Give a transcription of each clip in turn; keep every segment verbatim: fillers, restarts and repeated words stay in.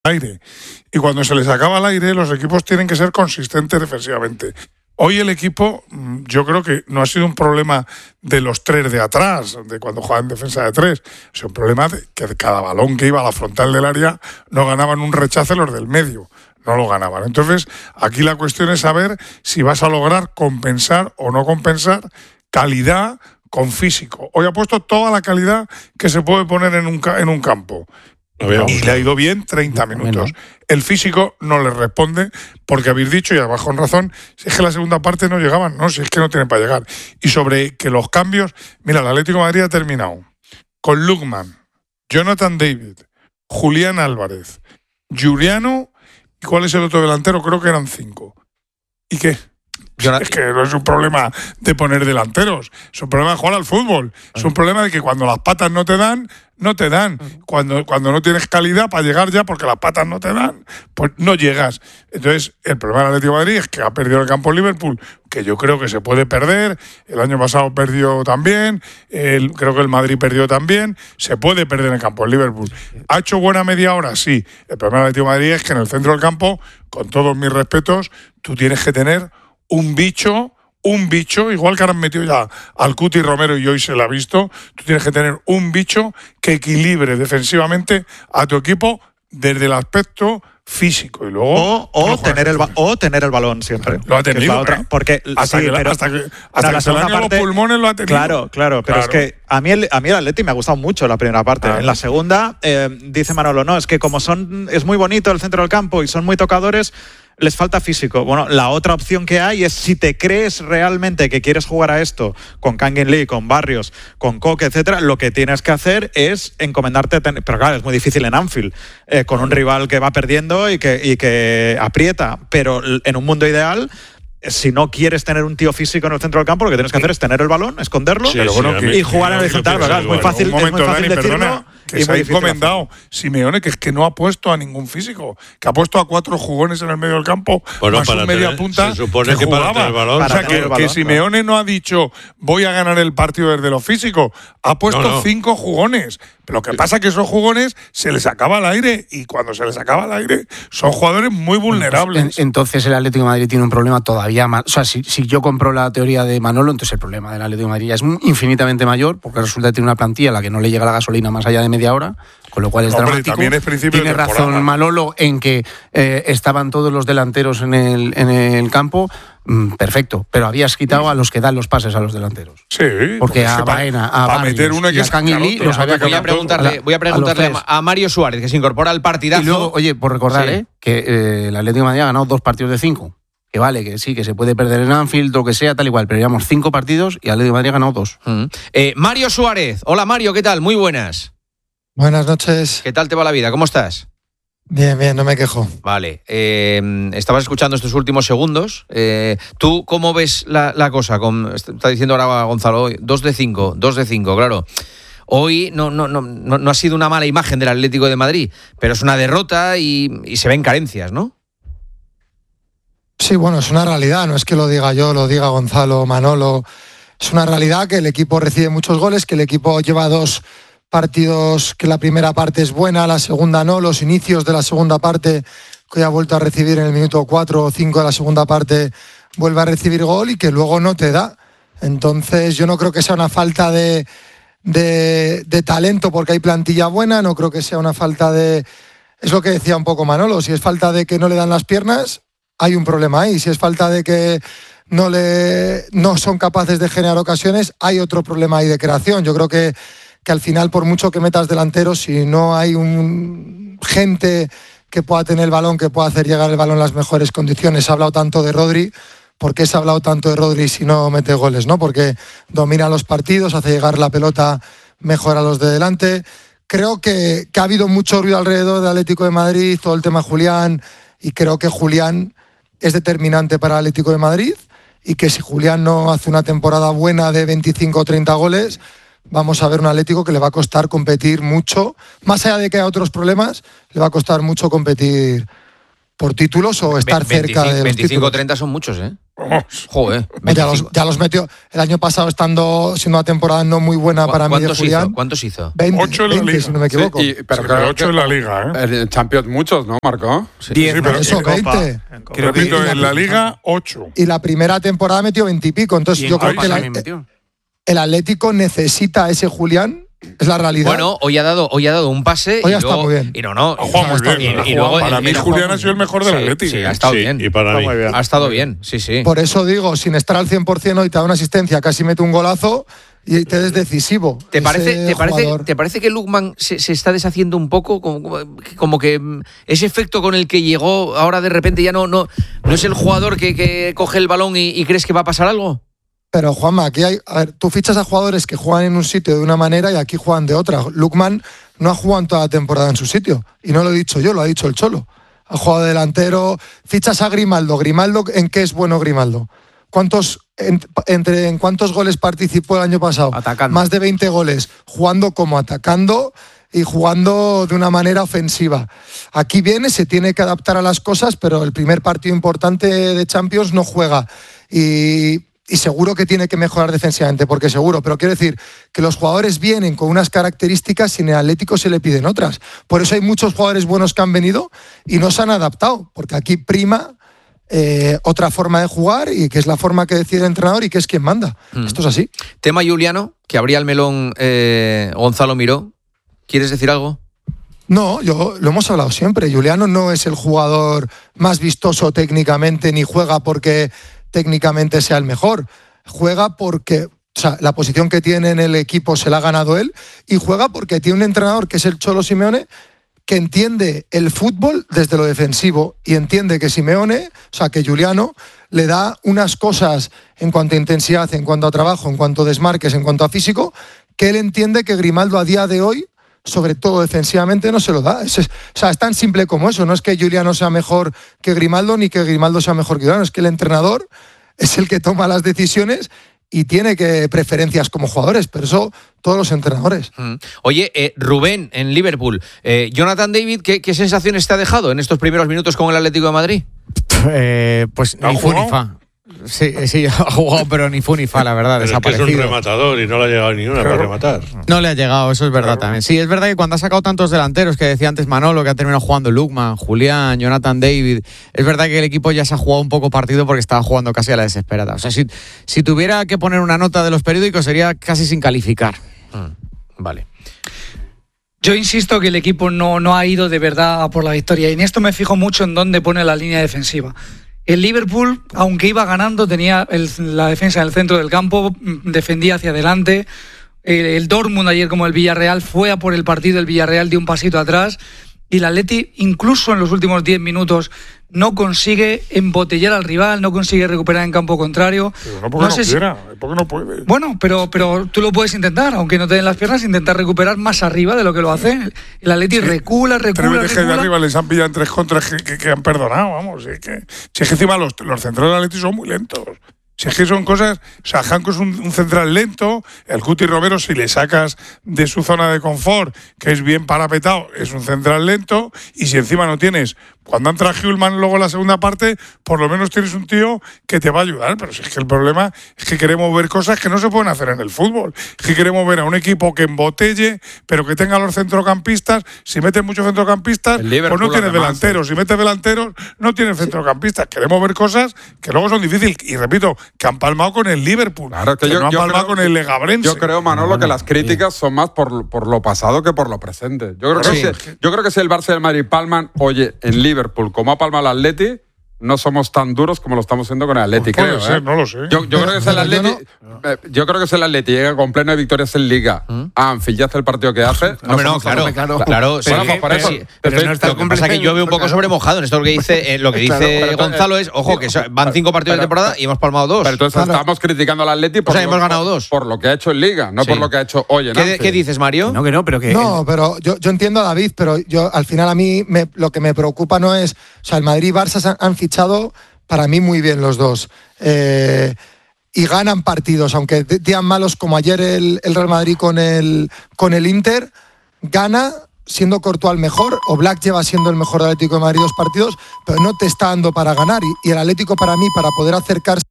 aire. Y cuando se les acaba el aire, los equipos tienen que ser consistentes defensivamente. Hoy el equipo, yo creo que no ha sido un problema de los tres de atrás, de cuando juegan en defensa de tres. Es un problema de que cada balón que iba a la frontal del área no ganaban un rechace los del medio. No lo ganaban. Entonces, aquí la cuestión es saber si vas a lograr compensar o no compensar calidad con físico. Hoy ha puesto toda la calidad que se puede poner en un, en un campo. Y le ha ido bien treinta minutos. El físico no le responde porque habéis dicho, y además con razón, si es que la segunda parte no llegaban, no, si es que no tienen para llegar. Y sobre que los cambios, mira, el Atlético de Madrid ha terminado con Lukman, Jonathan David, Julián Álvarez, Giuliano, ¿y cuál es el otro delantero? Creo que eran cinco. ¿Y qué? Es que no es un problema de poner delanteros, es un problema de jugar al fútbol, es un problema de que cuando las patas no te dan, no te dan. Cuando, cuando no tienes calidad para llegar ya porque las patas no te dan, pues no llegas. Entonces, el problema del Atlético de Madrid es que ha perdido el campo Liverpool, que yo creo que se puede perder. El año pasado perdió también, el, creo que el Madrid perdió también. Se puede perder el campo el Liverpool. ¿Ha hecho buena media hora? Sí. El problema del Atlético de Madrid es que en el centro del campo, con todos mis respetos, tú tienes que tener un bicho, un bicho, igual que ahora han metido ya al Cuti Romero y hoy se lo ha visto, tú tienes que tener un bicho que equilibre defensivamente a tu equipo desde el aspecto físico y luego o, o tener el o tener el balón siempre. Lo ha tenido, otra, porque hasta sí, que, pero, hasta que, hasta no, que se le han ido los pulmones lo ha tenido. Claro, claro, pero claro. Es que a mí el, a mí el Atleti me ha gustado mucho la primera parte. Ah, en la segunda eh, dice Manolo, no, es que como son es muy bonito el centro del campo y son muy tocadores, les falta físico. Bueno, la otra opción que hay es si te crees realmente que quieres jugar a esto con Kangin Lee, con Barrios, con Koke, etcétera, lo que tienes que hacer es encomendarte. Ten... Pero claro, es muy difícil en Anfield, eh, con un rival que va perdiendo y que, y que aprieta. Pero en un mundo ideal, si no quieres tener un tío físico en el centro del campo, lo que tienes que hacer es tener el balón, esconderlo sí, sí, bueno, y jugar en el horizontal. ¿Verdad? Es muy fácil, un momento, es muy fácil Dani, decirlo. Perdona, que y se ha encomendado Simeone, que es que no ha puesto a ningún físico, que ha puesto a cuatro jugones en el medio del campo, bueno, más un media punta se supone que, que para jugaba. El balón, o sea, que, balón, que Simeone claro. no ha dicho voy a ganar el partido desde lo físico, ha puesto no, no. cinco jugones. Lo que pasa es que esos jugones se les acaba el aire y cuando se les acaba el aire son jugadores muy vulnerables. Entonces el Atlético de Madrid tiene un problema todavía más. O sea, si, si yo compro la teoría de Manolo, entonces el problema del Atlético de Madrid ya es infinitamente mayor porque resulta que tiene una plantilla a la que no le llega la gasolina más allá de media hora, con lo cual es Hombre, dramático. También es principio tiene de razón Manolo en que eh, estaban todos los delanteros en el, en el campo. Mm, perfecto, pero habías quitado a los que dan los pases a los delanteros. Sí, porque, porque a Baena, a Barrios meter una que y a Kangin Lee los había voy a preguntarle, voy a, preguntarle a, a Mario Suárez, que se incorpora al partidazo. Y luego, oye, por recordar sí. eh, que eh, el Atlético de Madrid ha ganado dos partidos de cinco. Que vale, que sí, que se puede perder en Anfield o que sea, tal igual, pero llevamos cinco partidos y el Atlético de Madrid ha ganado dos. Mm. Eh, Mario Suárez, hola Mario, ¿qué tal? Muy buenas. Buenas noches. ¿Qué tal te va la vida? ¿Cómo estás? Bien, bien, no me quejo. Vale, eh, estabas escuchando estos últimos segundos. Eh, ¿Tú cómo ves la, la cosa? Con, está diciendo ahora Gonzalo, dos de cinco, dos de cinco, claro. Hoy no, no, no, no ha sido una mala imagen del Atlético de Madrid, pero es una derrota y, y se ven carencias, ¿no? Sí, bueno, es una realidad, no es que lo diga yo, lo diga Gonzalo, Manolo. Es una realidad que el equipo recibe muchos goles, que el equipo lleva dos partidos que la primera parte es buena, la segunda no, los inicios de la segunda parte que ya ha vuelto a recibir en el minuto cuatro o cinco de la segunda parte vuelve a recibir gol y que luego no te da. Entonces yo no creo que sea una falta de, de, de talento porque hay plantilla buena, no creo que sea una falta de... Es lo que decía un poco Manolo, si es falta de que no le dan las piernas, hay un problema ahí. Si es falta de que no, le, no son capaces de generar ocasiones, hay otro problema ahí de creación. Yo creo que que al final, por mucho que metas delanteros, si no hay un gente que pueda tener el balón, que pueda hacer llegar el balón en las mejores condiciones. Se ha hablado tanto de Rodri, ¿por qué se ha hablado tanto de Rodri si no mete goles? ¿No? Porque domina los partidos, hace llegar la pelota mejor a los de delante. Creo que, que ha habido mucho ruido alrededor del Atlético de Madrid, todo el tema Julián, y creo que Julián es determinante para el Atlético de Madrid, y que si Julián no hace una temporada buena de veinticinco o treinta goles, vamos a ver un Atlético que le va a costar competir mucho, más allá de que haya otros problemas, le va a costar mucho competir por títulos o estar veinticinco, cerca de los veinticinco títulos. treinta son muchos, ¿eh? Vamos. Joder. Ya los, ya los metió el año pasado, estando siendo una temporada no muy buena para mí de ¿Cuántos Julián. hizo? ¿Cuántos hizo? veinte, Ocho en la veinte, liga. si no me equivoco. Sí, y- pero Sí, claro, ocho que- en la liga, ¿eh? En Champions muchos, ¿no, Marco? diez, sí, pero eso, en Copa, veinte. en Copa. Creo que- Repito, y la- en la liga, ocho. Y la primera temporada metió veinte y pico. Entonces Y en yo creo Copa que la- también metió. el Atlético necesita a ese Julián. Es la realidad. Bueno, hoy ha dado, hoy ha dado un pase Hoy y ha estado luego, muy bien. y no, no, Ha jugado muy está bien. bien, ha y jugado- luego para el- mí el- Julián ha sido el mejor del Sí, Atlético. sí, ¿eh? ha estado Sí, bien. y para mí. Muy bien. Ha estado bien, sí, sí. Por eso digo, sin estar al cien por ciento hoy te da una asistencia, casi mete un golazo y te es decisivo. ¿Te Ese parece, te, parece, jugador. ¿Te parece que Lukman se, se está deshaciendo un poco? Como, como- como que mm, ese efecto con el que llegó ahora de repente ya no, no, no es el jugador que, que coge el balón y, y crees que va a pasar algo? Pero Juanma, aquí hay, a ver, tú fichas a jugadores que juegan en un sitio de una manera y aquí juegan de otra. Lukman no ha jugado en toda la temporada en su sitio. Y no lo he dicho yo, lo ha dicho el Cholo. Ha jugado delantero. Fichas a Grimaldo. Grimaldo, ¿en qué es bueno Grimaldo? ¿Cuántos, en, entre, ¿En cuántos goles participó el año pasado? Atacando. Más de veinte goles. Jugando como atacando y jugando de una manera ofensiva. Aquí viene, se tiene que adaptar a las cosas, pero el primer partido importante de Champions no juega. Y... Y seguro que tiene que mejorar defensivamente, porque seguro, pero quiero decir que los jugadores vienen con unas características y en el Atlético se le piden otras. Por eso hay muchos jugadores buenos que han venido y no se han adaptado, porque aquí prima eh, otra forma de jugar y que es la forma que decide el entrenador y que es quien manda. Mm. Esto es así. Tema Juliano, que abría el melón eh, Gonzalo Miró. ¿Quieres decir algo? No, yo lo hemos hablado siempre. Juliano no es el jugador más vistoso técnicamente ni juega porque técnicamente sea el mejor. Juega porque, o sea, la posición que tiene en el equipo se la ha ganado él y juega porque tiene un entrenador que es el Cholo Simeone que entiende el fútbol desde lo defensivo y entiende que Simeone, o sea, que Juliano le da unas cosas en cuanto a intensidad, en cuanto a trabajo, en cuanto a desmarques, en cuanto a físico, que él entiende que Grimaldo a día de hoy, sobre todo defensivamente, no se lo da. Es, es, o sea, es tan simple como eso. No es que Juliano sea mejor que Grimaldo ni que Grimaldo sea mejor que Juliano. Es que el entrenador es el que toma las decisiones y tiene que preferencias como jugadores. Pero eso todos los entrenadores. Mm. Oye, eh, Rubén, en Liverpool. Eh, Jonathan David, ¿qué, ¿qué sensaciones te ha dejado en estos primeros minutos con el Atlético de Madrid? Eh, pues ¿Ha ni fu ni jugado? fa. Sí, sí, ha jugado, pero ni fu ni fa, la verdad, Pero es que es desaparecido. un rematador y no le ha llegado ni una Claro. para rematar. No le ha llegado, eso es verdad también. Sí, es verdad que cuando ha sacado tantos delanteros, que decía antes Manolo, que ha terminado jugando Lukman, Julián, Jonathan David, es verdad que el equipo ya se ha jugado un poco partido porque estaba jugando casi a la desesperada. O sea, si, si tuviera que poner una nota de los periódicos sería casi sin calificar. Mm. Vale. Yo insisto que el equipo no, no ha ido de verdad a por la victoria y en esto me fijo mucho en dónde pone la línea defensiva. El Liverpool, aunque iba ganando, tenía el, la defensa en el centro del campo, defendía hacia adelante. El, el Dortmund ayer, como el Villarreal, fue a por el partido, el Villarreal dio un pasito atrás y el Atleti, incluso en los últimos diez minutos, no consigue embotellar al rival, no consigue recuperar en campo contrario. Pero no porque No no, sé si- quiera, es porque no puede. Bueno, pero, pero tú lo puedes intentar, aunque no te den las piernas, intentar recuperar más arriba de lo que lo hace. El Atleti recula, Tres recula, veces que de recula. arriba les han pillado en tres contras que, que, que han perdonado, vamos. Si es que, si es que encima los, los centrales del Atleti son muy lentos. Si es que son cosas... O sea, Janko es un, un central lento, el Cuti Romero, si le sacas de su zona de confort, que es bien parapetado, es un central lento, y si encima no tienes... Cuando entra Hjulman luego en la segunda parte, por lo menos tienes un tío que te va a ayudar. Pero si es que el problema es que queremos ver cosas que no se pueden hacer en el fútbol. Es que queremos ver a un equipo que embotelle, pero que tenga los centrocampistas. Si metes muchos centrocampistas, El pues Liverpool, no tienes además, delanteros. Si metes delanteros, no tienes centrocampistas. Queremos ver cosas que luego son difíciles. Y repito, que han palmado con el Liverpool. Claro, que que yo- no han yo palmado creo- con el Legabrense. Yo creo, Manolo, que las críticas son más por, por lo pasado que por lo presente. Yo creo, Sí. que si, yo creo que si el Barça y el Madrid palman, oye, en Liverpool, como ha palmado el Atleti, no somos tan duros como lo estamos haciendo con el Atleti, Pues puede creo. ser, ¿eh? no lo sé. Yo, yo creo que es el Pero yo Atleti. eh, Yo creo que es el Atleti llega con pleno de victorias en Liga. A Anfield y hace el partido que hace. Hombre, no, somos claro, tan- claro, claro. claro. Pero sí, vamos, por eso, sí. te pero estoy- no está Lo que pasa es que yo veo un poco sobremojado en esto lo que dice, eh, lo que dice Claro, pero- Gonzalo es, ojo, que so- van cinco partidos de pero- temporada y hemos palmado dos. Pero entonces Claro. estamos criticando al Atleti por, O sea, lo- hemos ganado dos. por lo que ha hecho en Liga, no Sí. por lo que ha hecho hoy en ¿Qué, Anfield. qué dices, Mario? No, que no, pero que. No, pero yo, yo entiendo a David, pero yo al final a mí me- lo que me preocupa no es. O sea, el Madrid y Barça se han, han fichado para mí muy bien los dos. Eh, y ganan partidos, aunque de- días malos como ayer el, el Real Madrid con el, con el Inter, gana siendo Courtois el mejor, o Black lleva siendo el mejor del Atlético de Madrid dos partidos, pero no te está dando para ganar. Y, y el Atlético para mí, para poder acercarse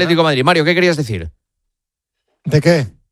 Atlético de Madrid. Mario, ¿qué querías decir? ¿De qué?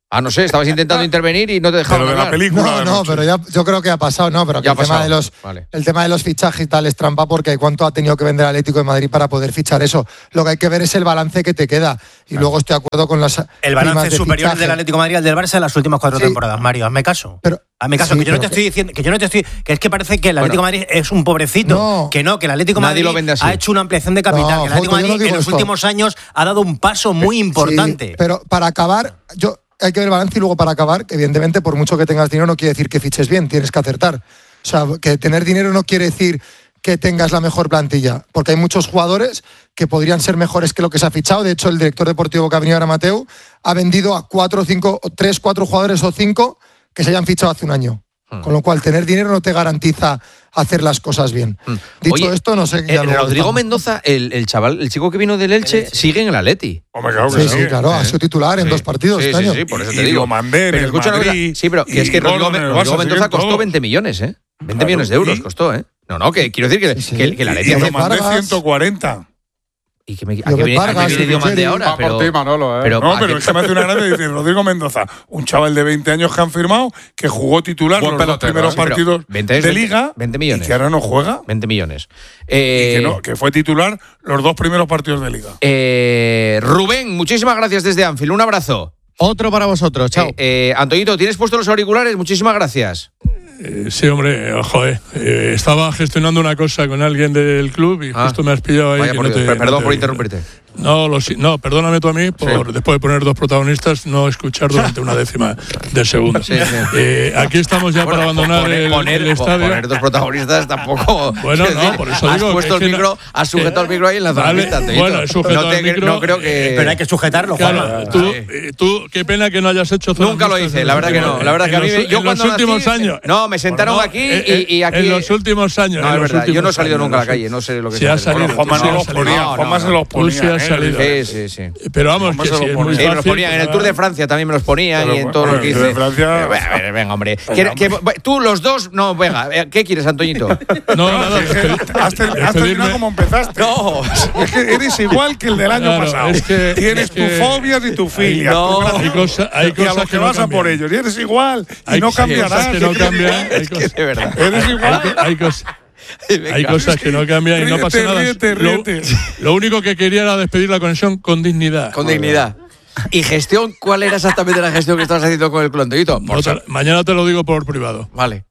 Ah, no sé, estabas intentando intervenir y no te dejaron Pero de la hablar. película. No, de no, noche. pero ya, yo creo que ha pasado, no, pero que Ya el ha tema, pasado. de los, Vale. el tema de los fichajes y tal es trampa porque cuánto ha tenido que vender el Atlético de Madrid para poder fichar eso. Lo que hay que ver es el balance que te queda. Y luego estoy de acuerdo con las El primas balance de superior fichaje. del Atlético de Madrid al del Barça en las últimas cuatro Sí. temporadas, Mario, hazme caso. Pero, Hazme caso, sí, que yo no te pero estoy diciendo, que yo no te estoy, que es que parece que el Bueno. Atlético de Madrid es un pobrecito, No. que no, que el Atlético de Nadie Madrid lo vende así. ha hecho una ampliación de capital, No, que el Atlético Jota, de yo no Madrid en digo los esto. últimos años ha dado un paso muy importante. Sí, pero para acabar, yo hay que ver el balance y luego para acabar, que evidentemente por mucho que tengas dinero no quiere decir que fiches bien, tienes que acertar. O sea, que tener dinero no quiere decir que tengas la mejor plantilla, porque hay muchos jugadores que podrían ser mejores que lo que se ha fichado. De hecho, el director deportivo que ha venido ahora, Mateu, ha vendido a cuatro, cinco, tres, cuatro jugadores o cinco que se hayan fichado hace un año. Con lo cual, tener dinero no te garantiza hacer las cosas bien. Dicho Oye, esto, no sé... Eh, ya luego Rodrigo estamos. Mendoza, el, el chaval, el chico que vino del Elche, sigue en el Atleti. Hombre, claro que Sí, sí, claro, ha sido titular en Sí. dos partidos Sí, este sí, año. sí, por eso Y- te y digo. lo mandé en Pero el escucha una cosa, Madrid, sí, pero que y es que Rodrigo, Gordon en el Rodrigo Barça, Mendoza siguen costó todos. veinte millones, ¿eh? veinte Claro, millones de euros y- costó, ¿eh? No, no, que quiero decir que, Sí, sí. que, que la Atleti Y hace lo mandé Vargas. ciento cuarenta. ¿Y que me, a Yo qué de viene, a qué Vargas, viene de Diomande Ruggeri. ahora? Va por ti, Manolo, ¿eh? pero- No, ¿a pero qué- es que me hace una gracia decir Rodrigo Mendoza, un chaval de veinte años que han firmado, que jugó titular Buen los dos pelotero, primeros ¿eh? Sí, pero partidos veinte es de veinte- Liga veinte millones. y que ahora no juega. veinte millones. Y Eh, que, no, que fue titular los dos primeros partidos de Liga. eh, Rubén, muchísimas gracias desde Anfield. Un abrazo. Otro para vosotros, chao. Eh, eh, Antoñito, ¿tienes puesto los auriculares? Muchísimas gracias. Eh, sí, hombre, eh, joder, eh, estaba gestionando una cosa con alguien del club y Ah. justo me has pillado ahí. Vaya que por no Dios, te- per- no perdón te por oí. interrumpirte. No, lo, si- no, perdóname tú a mí por, Sí. después de poner dos protagonistas, no escuchar durante una décima del segundo. Sí, sí. Eh, aquí estamos ya Bueno, para abandonar poner, el, poner- el estadio. poner dos protagonistas tampoco. Bueno, quiero no, decir, por eso has digo puesto que el es que micro, no- has sujetado el micro ahí en la zona Vale, pista, Antoñito. bueno, he sujetado no, te- el micro, no creo que. Pero hay que sujetarlo, Juanma. Claro, tú, eh, tú, qué pena que no hayas hecho zona Nunca lo mixta hice, en la los verdad que no. últimos- La verdad que a mí en me- los- yo en cuando los últimos nací, años. no, me sentaron Bueno, aquí eh, y- y aquí- En los últimos años. No, en es los verdad, yo no he últimos salido años, nunca a la no sé. calle, no sé lo que Sí es has hacer. salido. Bueno, Juanma tú sí no has los salido. ponía, No, Juanma no, se los Tú ponía. sí has ¿eh? salido. Sí, sí, sí. Pero vamos, ¿Cómo que se lo sí, es muy ponen? Sí, me los fácil, ponían. En el pues, Tour de Francia también me los ponían Pero y en bueno, todo lo en que el Tour de hice. Francia- Eh, a ver, venga, hombre. Que- que- tú, los dos, no, venga. eh, ¿Qué quieres, Antoñito? No, nada, Es que despedir- has, ter- has despedirme- terminado como empezaste. No. Es que eres igual que el del año Claro, pasado. es que- Tienes es que- tus fobias y tus filias. No. tus gracias. Hay cosa- hay y a cosas los que que no vas a por cambian. ellos. Y eres igual. Y Hay no cosas cambiarás. que no cambian. Hay Es que cosas- de verdad. Eres igual. Hay, hay cosas, Venga. hay cosas que no cambian y no Ríete, pasa nada. ríete, Lo- ríete. Lo, único que quería era despedir la conexión con dignidad. Con dignidad. ¿Y gestión? ¿Cuál era exactamente la gestión que estabas haciendo con el club, Antoñito? No te- mañana te lo digo por privado. Vale.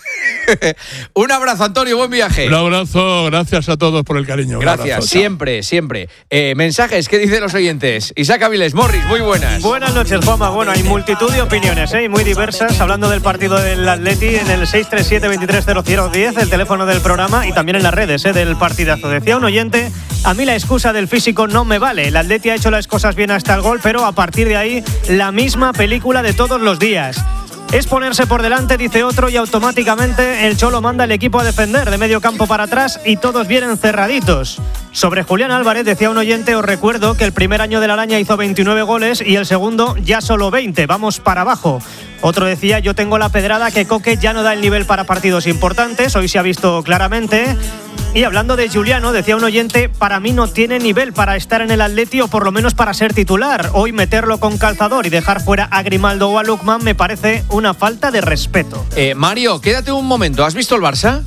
Un abrazo, Antonio, buen viaje. Un abrazo, gracias a todos por el cariño. Un Gracias, abrazo, chao. siempre, siempre. Eh, mensajes, ¿qué dicen los oyentes? Isaac Aviles, Morris, muy buenas. Buenas noches, Juanma. Bueno, hay multitud de opiniones, ¿eh? Muy diversas, hablando del partido del Atleti en el seis tres siete, veintitrés cero cero diez, el teléfono del programa, y también en las redes, ¿eh? Del partidazo. Decía un oyente, a mí la excusa del físico no me vale. El Atleti ha hecho las cosas bien hasta el gol, pero a partir de ahí, la misma película de todos los días. Es ponerse por delante, dice otro, y automáticamente el Cholo manda al equipo a defender de medio campo para atrás y todos vienen cerraditos. Sobre Julián Álvarez, decía un oyente, os recuerdo que el primer año de la Araña hizo veintinueve goles y el segundo ya solo veinte, vamos para abajo. Otro decía, yo tengo la pedrada que Coque ya no da el nivel para partidos importantes, hoy se ha visto claramente. Y hablando de Giuliano, decía un oyente, para mí no tiene nivel para estar en el Atleti o por lo menos para ser titular. Hoy meterlo con calzador y dejar fuera a Grimaldo o a Lukman me parece una falta de respeto. Eh, Mario, quédate un momento. ¿Has visto el Barça?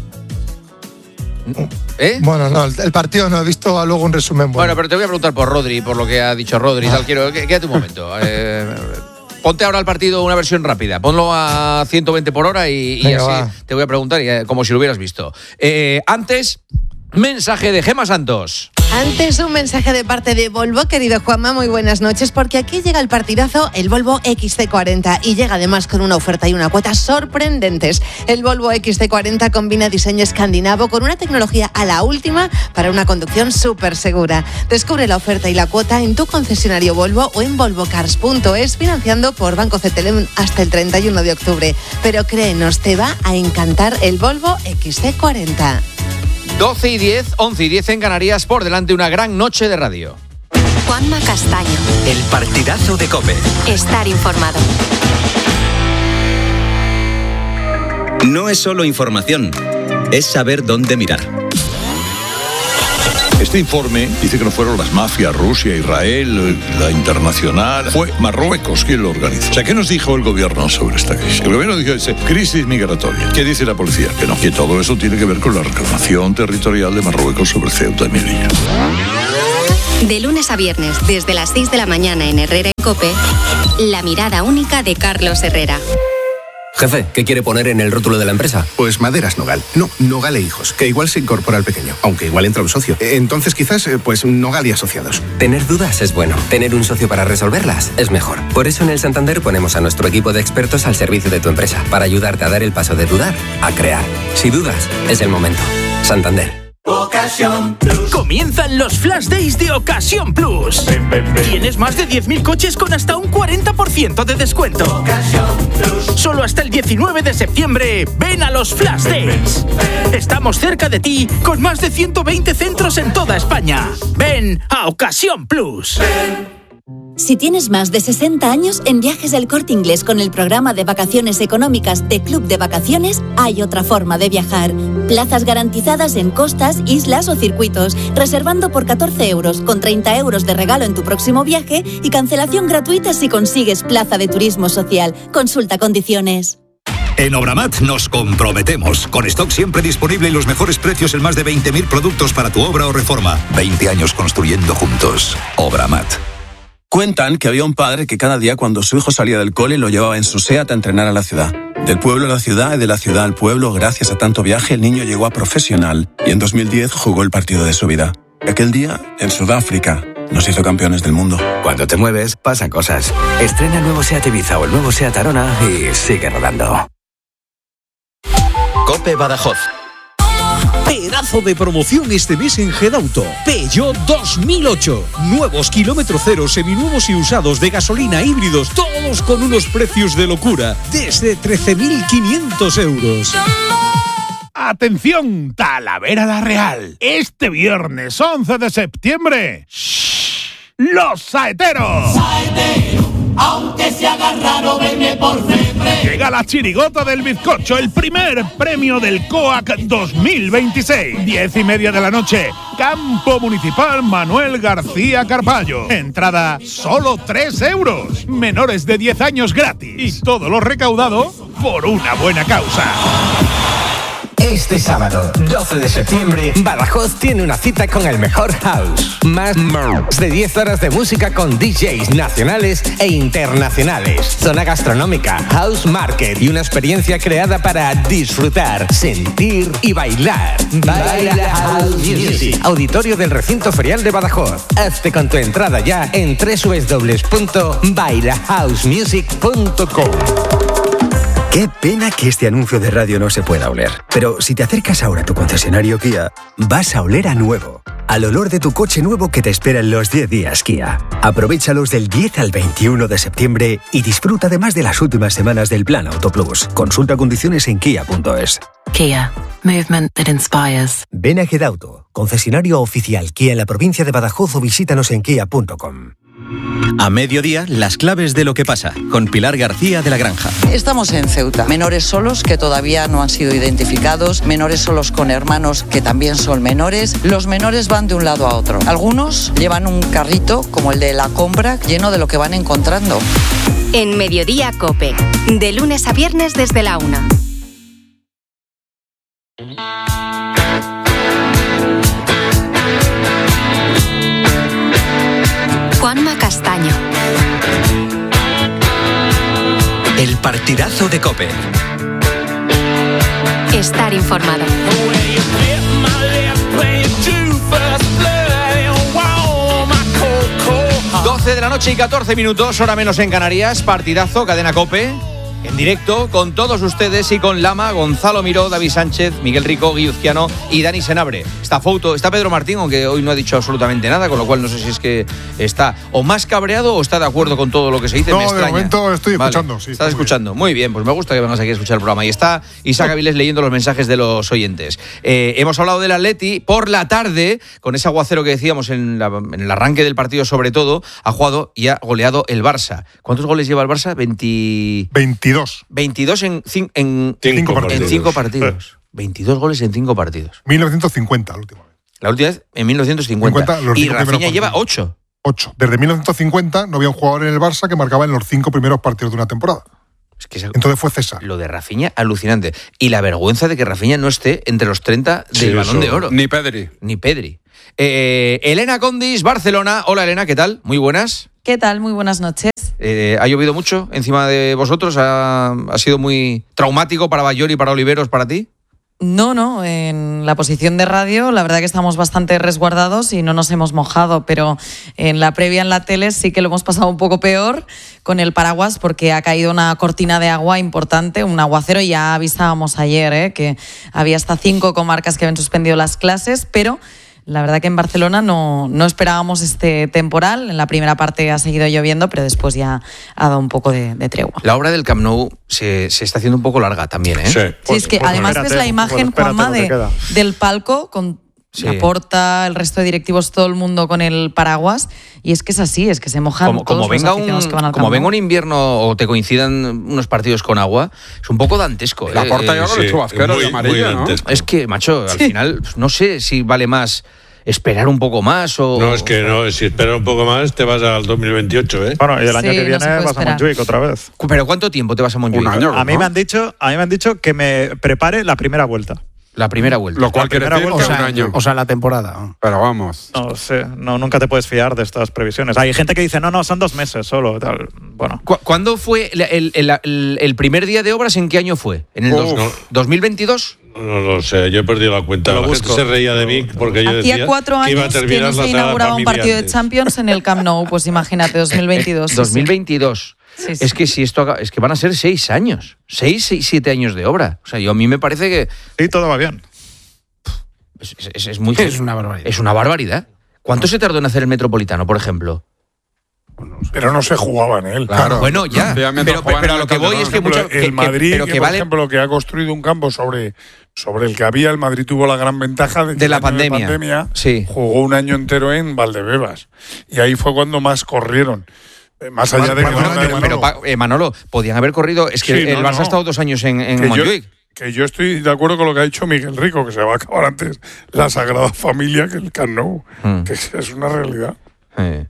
¿Eh? Bueno, no, el, el partido no he visto, luego un resumen bueno. Bueno, pero te voy a preguntar por Rodri, por lo que ha dicho Rodri y tal. Quiero, qu- quédate un momento. Eh, ponte ahora el partido una versión rápida. Ponlo a ciento veinte por hora y, y Venga, así va. te voy a preguntar y, eh, como si lo hubieras visto. Eh, antes, mensaje de Gema Santos. Antes un mensaje de parte de Volvo, querido Juanma, muy buenas noches, porque aquí llega el partidazo, el Volvo X C cuarenta, y llega además con una oferta y una cuota sorprendentes. El Volvo X C cuarenta combina diseño escandinavo con una tecnología a la última para una conducción súper segura. Descubre la oferta y la cuota en tu concesionario Volvo o en volvocars punto es, financiando por Banco Cetelem hasta el treinta y uno de octubre. Pero créenos, te va a encantar el Volvo X C cuarenta. doce y diez, once y diez en Canarias, por delante una gran noche de radio. Juanma Castaño. El partidazo de COPE. Estar informado. No es solo información, es saber dónde mirar. Este informe dice que no fueron las mafias, Rusia, Israel, la internacional, fue Marruecos quien lo organizó. O sea, ¿qué nos dijo el gobierno sobre esta crisis? El gobierno dijo, dice, crisis migratoria. ¿Qué dice la policía? Que no, que todo eso tiene que ver con la reclamación territorial de Marruecos sobre Ceuta y Melilla. De lunes a viernes, desde las seis de la mañana en Herrera en COPE, la mirada única de Carlos Herrera. Jefe, ¿qué quiere poner en el rótulo de la empresa? Pues Maderas Nogal. No, Nogal e Hijos, que igual se incorpora al pequeño, aunque igual entra un socio. Entonces quizás, pues Nogal y Asociados. Tener dudas es bueno. Tener un socio para resolverlas es mejor. Por eso en el Santander ponemos a nuestro equipo de expertos al servicio de tu empresa, para ayudarte a dar el paso de dudar a crear. Si dudas, es el momento. Santander. Ocasión Plus. Comienzan los Flash Days de Ocasión Plus. Ven, ven, ven. Tienes más de diez mil coches con hasta un cuarenta por ciento de descuento. Ocasión Plus. Solo hasta el diecinueve de septiembre. Ven a los Flash Days. Ven, ven. Estamos cerca de ti con más de ciento veinte centros en toda España. Ven a Ocasión Plus. Ven. Si tienes más de sesenta años, en Viajes El Corte Inglés con el programa de vacaciones económicas de Club de Vacaciones hay otra forma de viajar. Plazas garantizadas en costas, islas o circuitos, reservando por catorce euros, con treinta euros de regalo en tu próximo viaje y cancelación gratuita si consigues plaza de turismo social. Consulta condiciones. En Obramat nos comprometemos. Con stock siempre disponible y los mejores precios en más de veinte mil productos para tu obra o reforma. veinte años construyendo juntos. Obramat. Cuentan que había un padre que cada día cuando su hijo salía del cole lo llevaba en su SEAT a entrenar a la ciudad. Del pueblo a la ciudad y de la ciudad al pueblo, gracias a tanto viaje, el niño llegó a profesional y en dos mil diez jugó el partido de su vida. Aquel día, en Sudáfrica, nos hizo campeones del mundo. Cuando te mueves, pasan cosas. Estrena el nuevo SEAT Ibiza o el nuevo SEAT Arona y sigue rodando. COPE Badajoz. Pedazo de promoción este mes en Gedauto. Peugeot dos mil ocho. Nuevos kilómetro cero, seminuevos y usados de gasolina, híbridos, todos con unos precios de locura. Desde trece mil quinientos euros. ¡Atención! Talavera la Real. Este viernes once de septiembre. ¡Shh! ¡Los Saeteros! Saetero, aunque se haga raro, venme por febre. Llega la chirigota del bizcocho, el primer premio del C O A C dos mil veintiséis. Diez y media de la noche. Campo Municipal Manuel García Carballo. Entrada solo tres euros. Menores de diez años gratis. Y todo lo recaudado por una buena causa. Este sábado, doce de septiembre, Badajoz tiene una cita con el mejor house. Más de diez horas de música con D Js nacionales e internacionales. Zona gastronómica, house market y una experiencia creada para disfrutar, sentir y bailar. Baila House Music. Auditorio del Recinto Ferial de Badajoz. Hazte con tu entrada ya en doble u doble u doble u punto baila house music punto com. Qué pena que este anuncio de radio no se pueda oler. Pero si te acercas ahora a tu concesionario Kia, vas a oler a nuevo. Al olor de tu coche nuevo que te espera en los diez días Kia. Aprovéchalos del diez al veintiuno de septiembre y disfruta además de las últimas semanas del Plan Auto Plus. Consulta condiciones en kia punto es. Kia. Movement that inspires. Ven a Gedauto, concesionario oficial Kia en la provincia de Badajoz o visítanos en kia punto com. A mediodía, las claves de lo que pasa, con Pilar García de la Granja. Estamos en Ceuta. Menores solos que todavía no han sido identificados, menores solos con hermanos que también son menores. Los menores van de un lado a otro. Algunos llevan un carrito, como el de la compra, lleno de lo que van encontrando. En Mediodía COPE, de lunes a viernes desde la una. Juanma Castaño. El partidazo de COPE. Estar informado. doce de la noche y catorce minutos, hora menos en Canarias. Partidazo, cadena COPE. En directo con todos ustedes y con Lama, Gonzalo Miró, David Sánchez, Miguel Rico, Guiuzquiano y Dani Senabre. Está foto, está Pedro Martín, aunque hoy no ha dicho absolutamente nada, con lo cual no sé si es que está o más cabreado o está de acuerdo con todo lo que se dice. No, me extraña. de momento estoy escuchando. Vale, Sí, estás muy escuchando. Bien. Muy bien, pues me gusta que vengas aquí a escuchar el programa. Y está Isaac Avilés leyendo los mensajes de los oyentes. Eh, hemos hablado del Atleti por la tarde, con ese aguacero que decíamos en, la, en el arranque del partido sobre todo, ha jugado y ha goleado el Barça. ¿Cuántos goles lleva el Barça? veinte... veintidós. veintidós en, cin, en, cinco, en partidos. cinco partidos. veintidós goles en cinco partidos. mil novecientos cincuenta, la última vez. La última vez en mil novecientos cincuenta. cincuenta, los y Rafinha lleva ocho. ocho. Desde mil novecientos cincuenta no había un jugador en el Barça que marcaba en los cinco primeros partidos de una temporada. Es que Entonces fue César. Lo de Rafinha, alucinante. Y la vergüenza de que Rafinha no esté entre los treinta del sí, Balón de Oro. Ni Pedri. Ni Pedri. Eh, Elena Condis, Barcelona. Hola, Elena, ¿qué tal? Muy buenas. ¿Qué tal? Muy buenas noches. Eh, ¿Ha llovido mucho encima de vosotros? ¿Ha, ha sido muy traumático para Bayori y para Oliveros, para ti? No, no, en la posición de radio la verdad que estamos bastante resguardados y no nos hemos mojado, pero en la previa en la tele sí que lo hemos pasado un poco peor con el paraguas porque ha caído una cortina de agua importante, un aguacero, y ya avisábamos ayer ¿eh? que había hasta cinco comarcas que habían suspendido las clases, pero la verdad que en Barcelona no, no esperábamos este temporal. En la primera parte ha seguido lloviendo, pero después ya ha dado un poco de, de tregua. La obra del Camp Nou se, se está haciendo un poco larga también, ¿eh? Sí, sí pues, es que pues además espérate, ves la imagen, pues Juanma, de, del palco con sí. la Porta, el resto de directivos, todo el mundo con el paraguas, y es que es así, es que se mojan como, todos como los venga un, que van al Como venga un invierno o te coincidan unos partidos con agua, es un poco dantesco. La ¿eh? Porta ya con el chubasquero de amarillo, ¿no? Es que, macho, al sí. final no sé si vale más esperar un poco más o... No, es que no, si esperas un poco más te vas al dos mil veintiocho, ¿eh? Bueno, y el año sí, que viene no vas a Montjuic otra vez. ¿Pero cuánto tiempo te vas a Montjuic? Un año, ¿no? A mí me han dicho, a mí me han dicho que me prepare la primera vuelta. La primera vuelta. Lo cual quiere decir vuelta, que un año. O sea, la temporada. Pero vamos. No sé, no, nunca te puedes fiar de estas previsiones. Hay gente que dice, no, no, son dos meses solo. Tal. Bueno. ¿Cu- ¿Cuándo fue el, el, el, el, el primer día de obras? ¿En qué año fue? ¿En el dos, no. dos mil veintidós? No lo sé, yo he perdido la cuenta. La gente se reía de mí porque yo Hacía decía cuatro años que iba a terminar que no se inauguraba un partido antes. de Champions en el Camp Nou. Pues imagínate, dos mil veintidós. dos mil veintidós. Sí, sí. Es que si esto haga, es que van a ser seis años. Seis, seis, siete años de obra. O sea, yo a mí me parece que... Sí, todo va bien. Es, es, es muy... Es una barbaridad. Es una barbaridad. ¿Cuánto se tardó en hacer el Metropolitano, por ejemplo? Pero no se jugaba en él. Claro. Bueno, ya. Pero, pero, pero a lo que voy es que mucho, el que, Madrid, que, pero que, que por vale... ejemplo, que ha construido un campo sobre, sobre el que había, el Madrid tuvo la gran ventaja de, de la pandemia. De pandemia sí. Jugó un año entero en Valdebebas. Y ahí fue cuando más corrieron. Más allá más, de que... Bueno, pero, pero, pero eh, Manolo, podían haber corrido... Es que sí, el no, Barça no. ha estado dos años en, en Montjuic. Que yo estoy de acuerdo con lo que ha dicho Miguel Rico, que se va a acabar antes la Sagrada Familia que el Camp Nou, hmm. que es una realidad. Eh,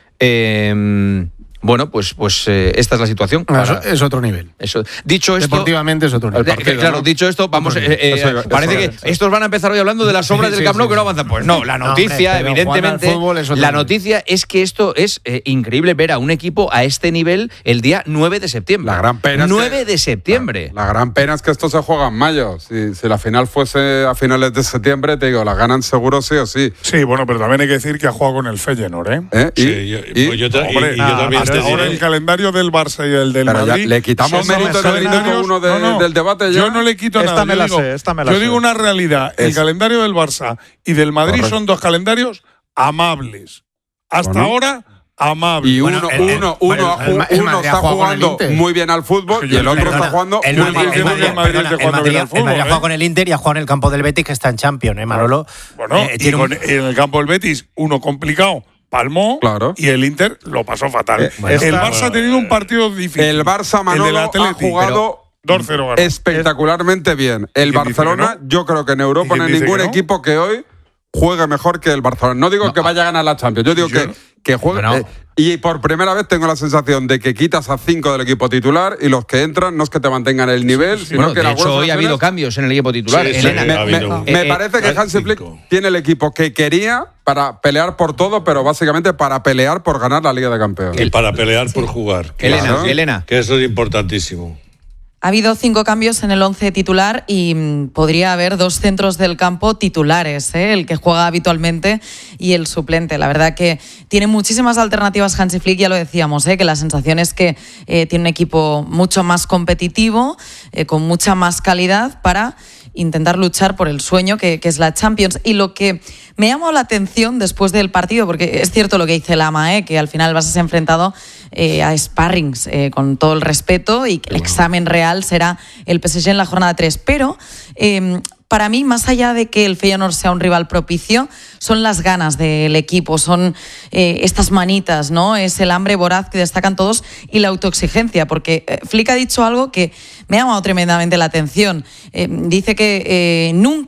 eh, bueno, pues, pues eh, esta es la situación. Para, eso es otro nivel. Eso. Dicho esto, deportivamente es otro nivel. De, partido, claro, ¿no? Dicho esto, vamos. Eh, eh, eso, parece que eso. estos van a empezar hoy hablando de las obras sí, del Camp Nou sí, que no avanzan. Pues no, la noticia, no, hombre, evidentemente, la noticia es que esto es eh, increíble ver a un equipo a este nivel el día nueve de septiembre. La gran pena. nueve es que, de septiembre. La, la gran pena es que esto se juega en mayo. Si, si la final fuese a finales de septiembre, te digo, la ganan seguro sí o sí. Sí, bueno, pero también hay que decir que ha jugado con el Feyenoord, ¿eh? ¿Eh? ¿Y? Sí, yo, ¿Y? Pues yo, ta- Hombre, y, y yo también hasta te ahora diré. el calendario del Barça y el del pero Madrid. Ya, le quitamos mérito del número uno de, no, no, del debate. Yo ya. no le quito esta nada. Me yo la digo, sé, esta me la yo sé. digo una realidad. El es. calendario del Barça y del Madrid Correcto. son dos calendarios amables. Hasta bueno. ahora, amables. Y uno, Bueno, el- uno, el- uno, el- el- el uno Madrid está ha jugado con el jugando Inter. muy bien al fútbol y el otro Perdona, está jugando el muy Madrid- mal. el Madrid- el Madrid perdona, de el cuando Madrid- viene al el fútbol, Madrid ha ¿eh? jugado con el Inter y ha jugado en el campo del Betis, que está en Champions, ¿eh, Manolo? Bueno, Eh, y tiene con- un- en el campo del Betis, uno complicado, palmó, Claro. y el Inter lo pasó fatal. Eh, bueno, el esta- Barça ha tenido un partido difícil. El Barça, Manolo, el del ha Atleti, jugado dos cero ganó. espectacularmente bien. El quién dice Barcelona, que no? yo creo que en ¿Y Europa quién no hay dice ningún que no? equipo que hoy juegue mejor que el Barcelona. No digo No, que vaya a ganar la Champions, yo digo yo que, no. que juegue. Bueno. eh, y por primera vez tengo la sensación de que quitas a cinco del equipo titular y los que entran no es que te mantengan el nivel, Sí, sí, sino Bueno, que en de hecho, algunas hoy ha habido ocasiones- cambios en el equipo titular. Sí, sí, Elena. ha me, habido. me Eh, parece eh, que Hansi Flick cinco. tiene el equipo que quería para pelear por todo, pero básicamente para pelear por ganar la Liga de Campeones. Y para pelear por jugar. que Elena, eso- Elena. Que eso es importantísimo. Ha habido cinco cambios en el once titular y mm, podría haber dos centros del campo titulares, ¿eh? El que juega habitualmente y el suplente. La verdad que tiene muchísimas alternativas Hansi Flick, ya lo decíamos, ¿eh? Que la sensación es que eh, tiene un equipo mucho más competitivo, eh, con mucha más calidad para intentar luchar por el sueño que, que es la Champions. Y lo que me llamó la atención después del partido, porque es cierto lo que dice Lama, ¿eh? Que al final vas a ser enfrentado eh, a sparrings, eh, con todo el respeto, y que el examen real será el P S G en la jornada tres. Pero eh, para mí, más allá de que el Feyenoord sea un rival propicio, son las ganas del equipo, son eh, estas manitas, ¿no? Es el hambre voraz que destacan todos y la autoexigencia, porque eh, Flick ha dicho algo que me ha llamado tremendamente la atención. Eh, dice que eh, nunca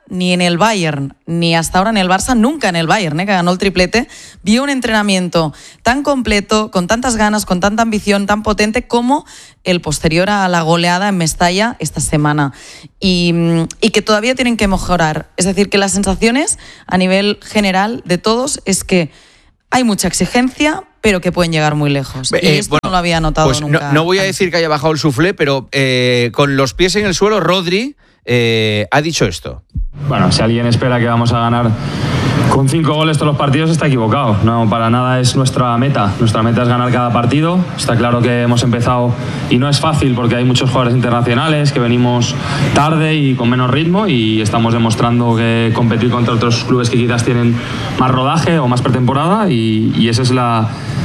ni en el Bayern, ni hasta ahora en el Barça, nunca en el Bayern, ¿eh? Que ganó el triplete, vio un entrenamiento tan completo, con tantas ganas, con tanta ambición, tan potente como el posterior a la goleada en Mestalla esta semana. Y, y que todavía tienen que mejorar. Es decir, que las sensaciones a nivel general de todos es que hay mucha exigencia, pero que pueden llegar muy lejos. Eh, y esto bueno, no lo había notado pues nunca. No, no voy a decir que haya bajado el suflé, pero eh, con los pies en el suelo, Rodri eh, ha dicho esto. Bueno, si alguien espera que vamos a ganar con cinco goles todos los partidos, está equivocado. No, para nada es nuestra meta. Nuestra meta es ganar cada partido. Está claro que hemos empezado y no es fácil porque hay muchos jugadores internacionales que venimos tarde y con menos ritmo y estamos demostrando que competir contra otros clubes que quizás tienen más rodaje o más pretemporada y, y esa es la...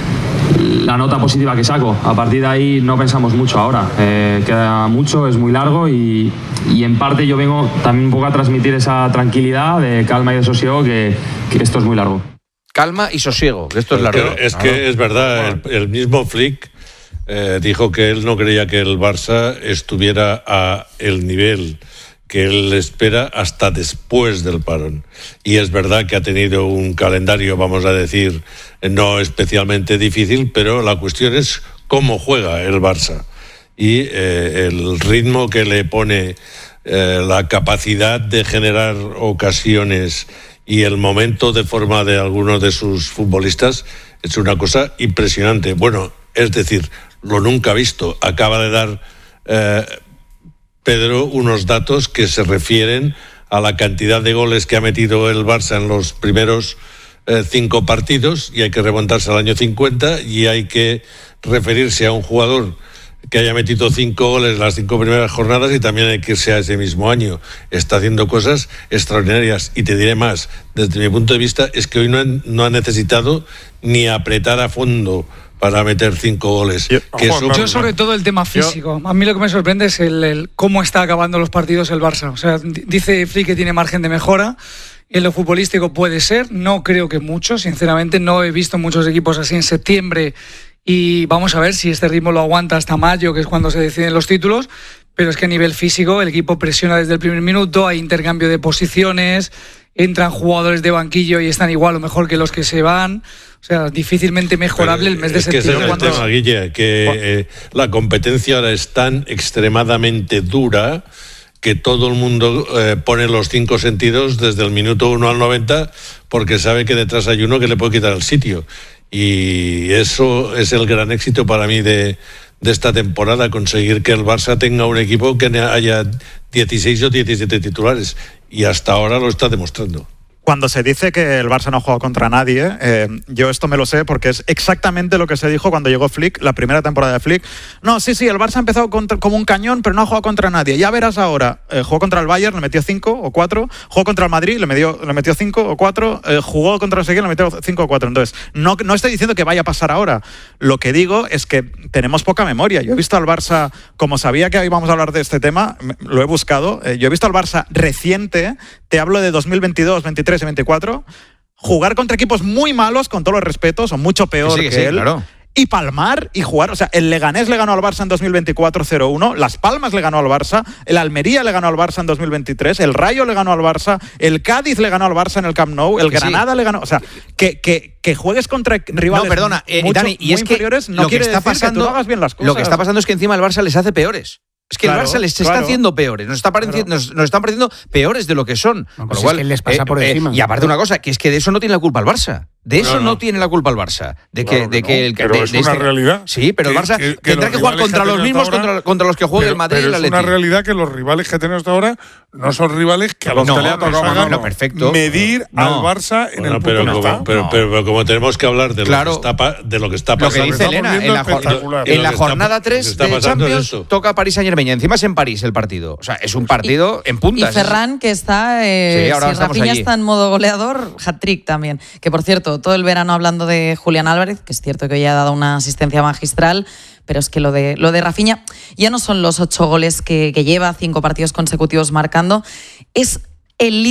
la nota positiva que saco. A partir de ahí no pensamos mucho ahora. Eh, queda mucho, es muy largo y, y en parte yo vengo también un poco a transmitir esa tranquilidad de calma y de sosiego que, que esto es muy largo. Calma y sosiego, que esto es largo. Es que, claro. es verdad, el, el mismo Flick eh, dijo que él no creía que el Barça estuviera a el nivel que él espera hasta después del parón. Y es verdad que ha tenido un calendario, vamos a decir, no especialmente difícil, pero la cuestión es cómo juega el Barça y eh, el ritmo que le pone, eh, la capacidad de generar ocasiones y el momento de forma de algunos de sus futbolistas es una cosa impresionante. Bueno, es decir, lo nunca visto. Acaba de dar eh, Pedro unos datos que se refieren a la cantidad de goles que ha metido el Barça en los primeros eh, cinco partidos, y hay que remontarse al año cincuenta y hay que referirse a un jugador que haya metido cinco goles en las cinco primeras jornadas, y también hay que irse a ese mismo año. Está haciendo cosas extraordinarias, y te diré más, desde mi punto de vista es que hoy no ha, no ha necesitado ni apretar a fondo para meter cinco goles. Yo, que eso, yo sobre todo el tema físico. Yo, a mí lo que me sorprende es el, el cómo está acabando los partidos el Barça. O sea, dice Flick que tiene margen de mejora. En lo futbolístico puede ser, no creo que mucho, sinceramente. No he visto muchos equipos así en septiembre y vamos a ver si este ritmo lo aguanta hasta mayo, que es cuando se deciden los títulos. Pero es que a nivel físico el equipo presiona desde el primer minuto, hay intercambio de posiciones, entran jugadores de banquillo y están igual o mejor que los que se van. O sea, difícilmente mejorable el mes de septiembre. Es que ese es el tema, Guille, que eh, la competencia ahora es tan extremadamente dura que todo el mundo eh, pone los cinco sentidos desde el minuto uno al noventa, porque sabe que detrás hay uno que le puede quitar el sitio. Y eso es el gran éxito para mí de, de esta temporada, conseguir que el Barça tenga un equipo que haya dieciséis o diecisiete titulares. Y hasta ahora lo está demostrando. Cuando se dice que el Barça no ha jugado contra nadie, eh, yo esto me lo sé porque es exactamente lo que se dijo cuando llegó Flick, la primera temporada de Flick. No, sí, sí, el Barça ha empezado contra, como un cañón, pero no ha jugado contra nadie. Ya verás ahora, eh, jugó contra el Bayern, le metió cinco o cuatro, jugó contra el Madrid, le metió, le metió cinco o cuatro, eh, jugó contra el Sevilla, le metió cinco o cuatro. Entonces, no, no estoy diciendo que vaya a pasar ahora. Lo que digo es que tenemos poca memoria. Yo he visto al Barça, como sabía que íbamos a hablar de este tema, lo he buscado, eh, yo he visto al Barça reciente, te hablo de dos mil veintidós, veintitrés y veinticuatro, jugar contra equipos muy malos, con todos los respetos, o mucho peor sí, que, que sí, él, claro. Y palmar y jugar. O sea, el Leganés le ganó al Barça en dos mil veinticuatro cero uno, Las Palmas le ganó al Barça, el Almería le ganó al Barça en dos mil veintitrés, el Rayo le ganó al Barça, el Cádiz le ganó al Barça en el Camp Nou, el Granada sí. le ganó. O sea, que, que, que juegues contra rivales no, perdona, eh, mucho, Dani, y muy es inferiores que no lo quiere que está decir pasando, que tú no hagas bien las cosas. Lo que está pasando es que encima el Barça les hace peores. Es que claro, el Barça les claro. está haciendo peores, nos, está pareciendo, claro. nos, nos están pareciendo peores de lo que son. No, pues con lo cual, es que les pasa eh, por encima. Eh, y aparte una cosa, que es que de eso no tiene la culpa el Barça. De eso no, no. no tiene la culpa el Barça. De que, claro de que que no, el, pero de, es de una este, realidad. Sí, pero que, el Barça que, que tendrá que jugar contra los mismos ahora, contra, contra los que juega pero, el Madrid pero y el Atleti. Es una realidad que los rivales que tenemos hasta ahora no son rivales que a los no, que le ha tocado no, no, perfecto. medir no. al Barça en bueno, el punto pero que como, está. Pero, no. pero, pero como tenemos que hablar de, claro, lo, que está, de lo que está pasando. Lo que dice Elena, en la, en la jornada tres de Champions toca París Saint-Germain. Encima es en París el partido. O sea, es un partido y, en puntas. Y Ferran, que está, eh, sí, ahora si Rafinha allí. está en modo goleador, hat-trick también. Que por cierto, todo el verano hablando de Julián Álvarez, que es cierto que hoy ha dado una asistencia magistral, pero es que lo de, lo de Rafinha ya no son los ocho goles que, que lleva, cinco partidos consecutivos marcando, es el líder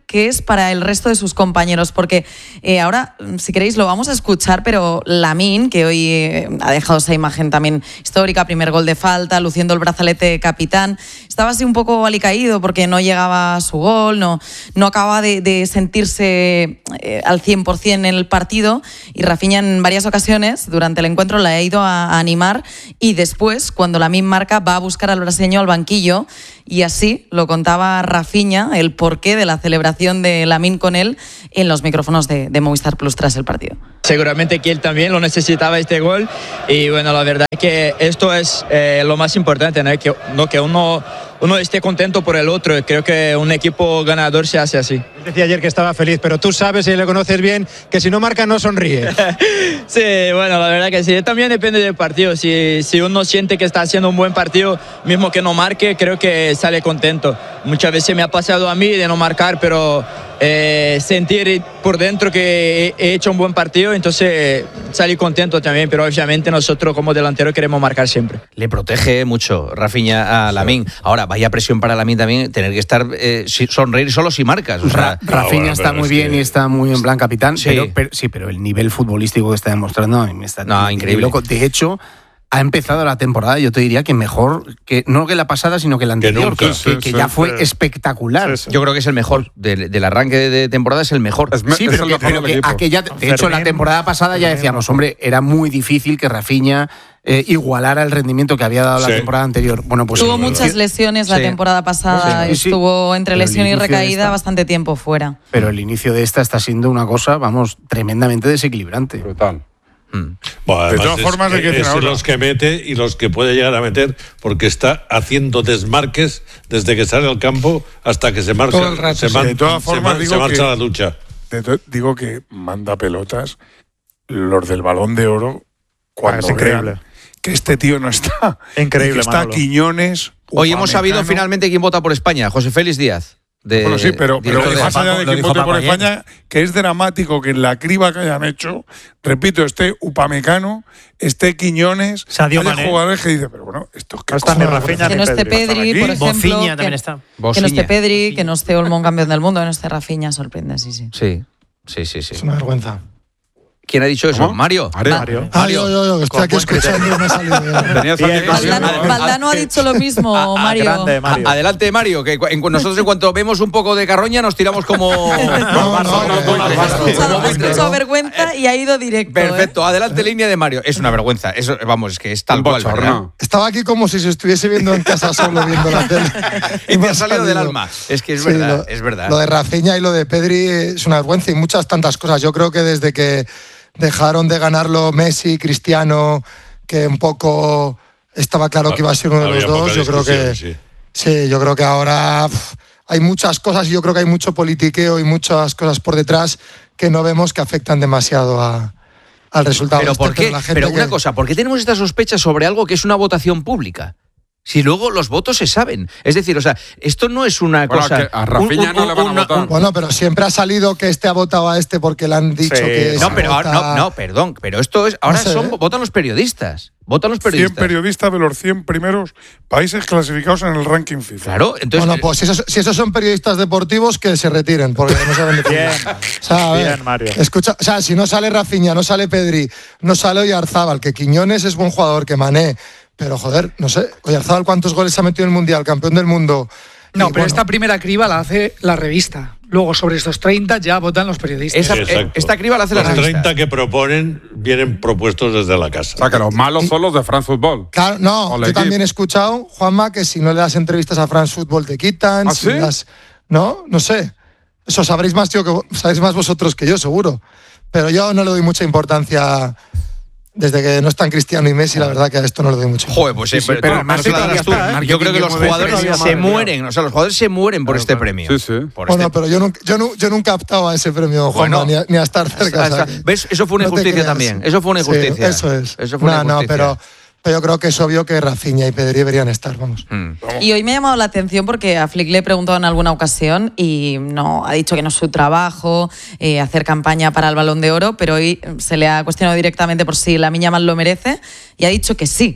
que es para el resto de sus compañeros, porque eh, ahora, si queréis, lo vamos a escuchar, pero Lamine, que hoy eh, ha dejado esa imagen también histórica, primer gol de falta, luciendo el brazalete de capitán, estaba así un poco alicaído porque no llegaba a su gol, no, no acababa de, de sentirse eh, al cien por ciento en el partido, y Rafinha en varias ocasiones durante el encuentro la ha ido a, a animar, y después, cuando Lamine marca, va a buscar al brasileño al banquillo, y así lo contaba Rafinha, el porqué de la celebración de Lamine con él en los micrófonos de, de Movistar Plus tras el partido. Seguramente que él también lo necesitaba este gol, y bueno, la verdad que esto es eh, lo más importante, ¿no? Que, no, que uno, uno esté contento por el otro. Creo que un equipo ganador se hace así. Él decía ayer que estaba feliz, pero tú sabes y le conoces bien que si no marca no sonríe. Sí, bueno, la verdad que sí, también depende del partido. Si, si uno siente que está haciendo un buen partido, mismo que no marque, creo que sale contento. Muchas veces me ha pasado a mí de no marcar, pero eh, sentir por dentro que he hecho un buen partido, entonces salí contento también, pero obviamente nosotros como delantero queremos marcar siempre. Le protege mucho Rafinha a Lamine. Ahora, vaya presión para Lamine también tener que estar eh, sonreír solo si marcas. O sea, Rafinha no, bueno, está muy bien que... y está muy en plan capitán, sí. Pero, pero, sí, pero el nivel futbolístico que está demostrando a mí me está no, increíble. Loco. De hecho, ha empezado la temporada, yo te diría que mejor, que no que la pasada, sino que la anterior, que, que, sí, que, que sí, ya fue sí. espectacular. Sí, sí. Yo creo que es el mejor, del, del arranque de temporada es el mejor. Es, sí, pero, que, pero que aquella, de Fermín, hecho, la temporada pasada ya decíamos, hombre, era muy difícil que Rafinha eh, igualara el rendimiento que había dado sí. la temporada anterior. Bueno, pues tuvo muchas lesiones la sí. temporada pasada, sí, sí. estuvo entre pero lesión y recaída esta, bastante tiempo fuera. Pero el inicio de esta está siendo una cosa, vamos, tremendamente desequilibrante. Brutal. Hmm. Bueno, de todas formas, es, que es los que mete y los que puede llegar a meter, porque está haciendo desmarques desde que sale al campo hasta que se marcha, Todo el rato, se, sí. man, de todas formas, se, digo se marcha que, a la ducha. To- digo que manda pelotas los del Balón de Oro cuando ah, es increíble. Vean que este tío no está. Increíble, que está Manolo. Quiñones. Hoy hemos sabido finalmente quién vota por España, José Félix Díaz. De, bueno, sí, pero, pero más allá de que vote por ayer. España, que es dramático que en la criba que hayan hecho, repito, esté Upamecano, esté Quiñones, Sadio haya Mané. jugadores que dicen, pero bueno, estos que no está ni Rafinha que no esté Pedri, por ejemplo, Bofiña que, también está. que no esté Pedri, que no esté Olmo campeón del mundo, que no esté Rafinha, sorprende, sí, sí. Sí, sí, sí, sí. Es una vergüenza. ¿Quién ha dicho eso? ¿Cómo? Mario. Mario. Mario. Ah, yo, yo, yo, estoy aquí escuchando y me ha salido bien. Valdano, Valdano ha dicho lo mismo, A, a, Mario. Grande, Mario. A, adelante, Mario, que en, nosotros en cuanto vemos un poco de carroña nos tiramos como... no, no, no, ha escuchado vergüenza y ha ido directo. Perfecto, ¿eh? adelante, línea de Mario. Es una vergüenza, eso, vamos, es que es tal cual. ¿Verdad? Estaba aquí como si se estuviese viendo en casa solo viendo la tele. Y me ha salido del alma. Es que es sí, verdad, lo, es verdad. Lo de Rafinha y lo de Pedri es una vergüenza y muchas tantas cosas. Yo creo que desde que dejaron de ganarlo Messi, Cristiano, que un poco estaba claro que iba a ser uno de los dos. Yo creo que sí. sí, yo creo que ahora pff, hay muchas cosas y yo creo que hay mucho politiqueo y muchas cosas por detrás que no vemos que afectan demasiado a, al resultado. Pero este, ¿por qué? Pero, la gente pero una que... cosa, ¿por qué tenemos esta sospecha sobre algo que es una votación pública? Si luego los votos se saben. Es decir, o sea, esto no es una bueno, cosa... Que a Rafinha un, un, no le van a votar. Un, bueno, pero siempre ha salido que este ha votado a este porque le han dicho sí. que... No, pero vota... no, no, perdón, pero esto es... Ahora no sé, son, ¿eh? votan los periodistas. Votan los periodistas. cien periodistas de los cien primeros países clasificados en el ranking FIFA. Claro, entonces... Bueno, pues si esos, si esos son periodistas deportivos, que se retiren, porque no saben de qué. Bien, o sea, a ver, bien, Mario. Escucha, o sea, si no sale Rafinha, no sale Pedri, no sale Oyarzábal, que Quiñones es buen jugador, que Mané... Pero, joder, no sé, Oyarzábal, ¿cuántos goles ha metido en el Mundial? Campeón del mundo. No, y, pero bueno, esta primera criba la hace la revista. Luego, sobre estos treinta ya votan los periodistas. Esa, eh, esta criba la hace la los revista. treinta que proponen vienen propuestos desde la casa. O sea, que los malos son los de France Football. Claro, no, yo también he escuchado, Juanma, que si no le das entrevistas a France Football te quitan. ¿Ah, si sí? le das, no, no sé. Eso sabréis más, tío, que sabréis más vosotros que yo, seguro. Pero yo no le doy mucha importancia... Desde que no están Cristiano y Messi, la verdad que a esto no le doy mucho. Joder, pues sí, sí, pero, pero Marco, tú, Marco, yo creo que los jugadores se mueren, o sea, los jugadores se mueren por claro, este claro. premio. Sí, sí. Por bueno, este... pero yo nunca, yo, no, yo nunca optaba a ese premio, Juanma, bueno, ni, a, ni a estar cerca. O sea, ¿ves? Eso fue una no injusticia también. Eso fue una injusticia. Sí, eso es. Eso fue no, una injusticia. no, pero... Pero yo creo que es obvio que Rafinha y Pedri deberían estar, vamos. Mm. Y hoy me ha llamado la atención porque a Flick le he preguntado en alguna ocasión y no ha dicho que no es su trabajo eh, hacer campaña para el Balón de Oro, pero hoy se le ha cuestionado directamente por si Lamine Yamal lo merece y ha dicho que sí,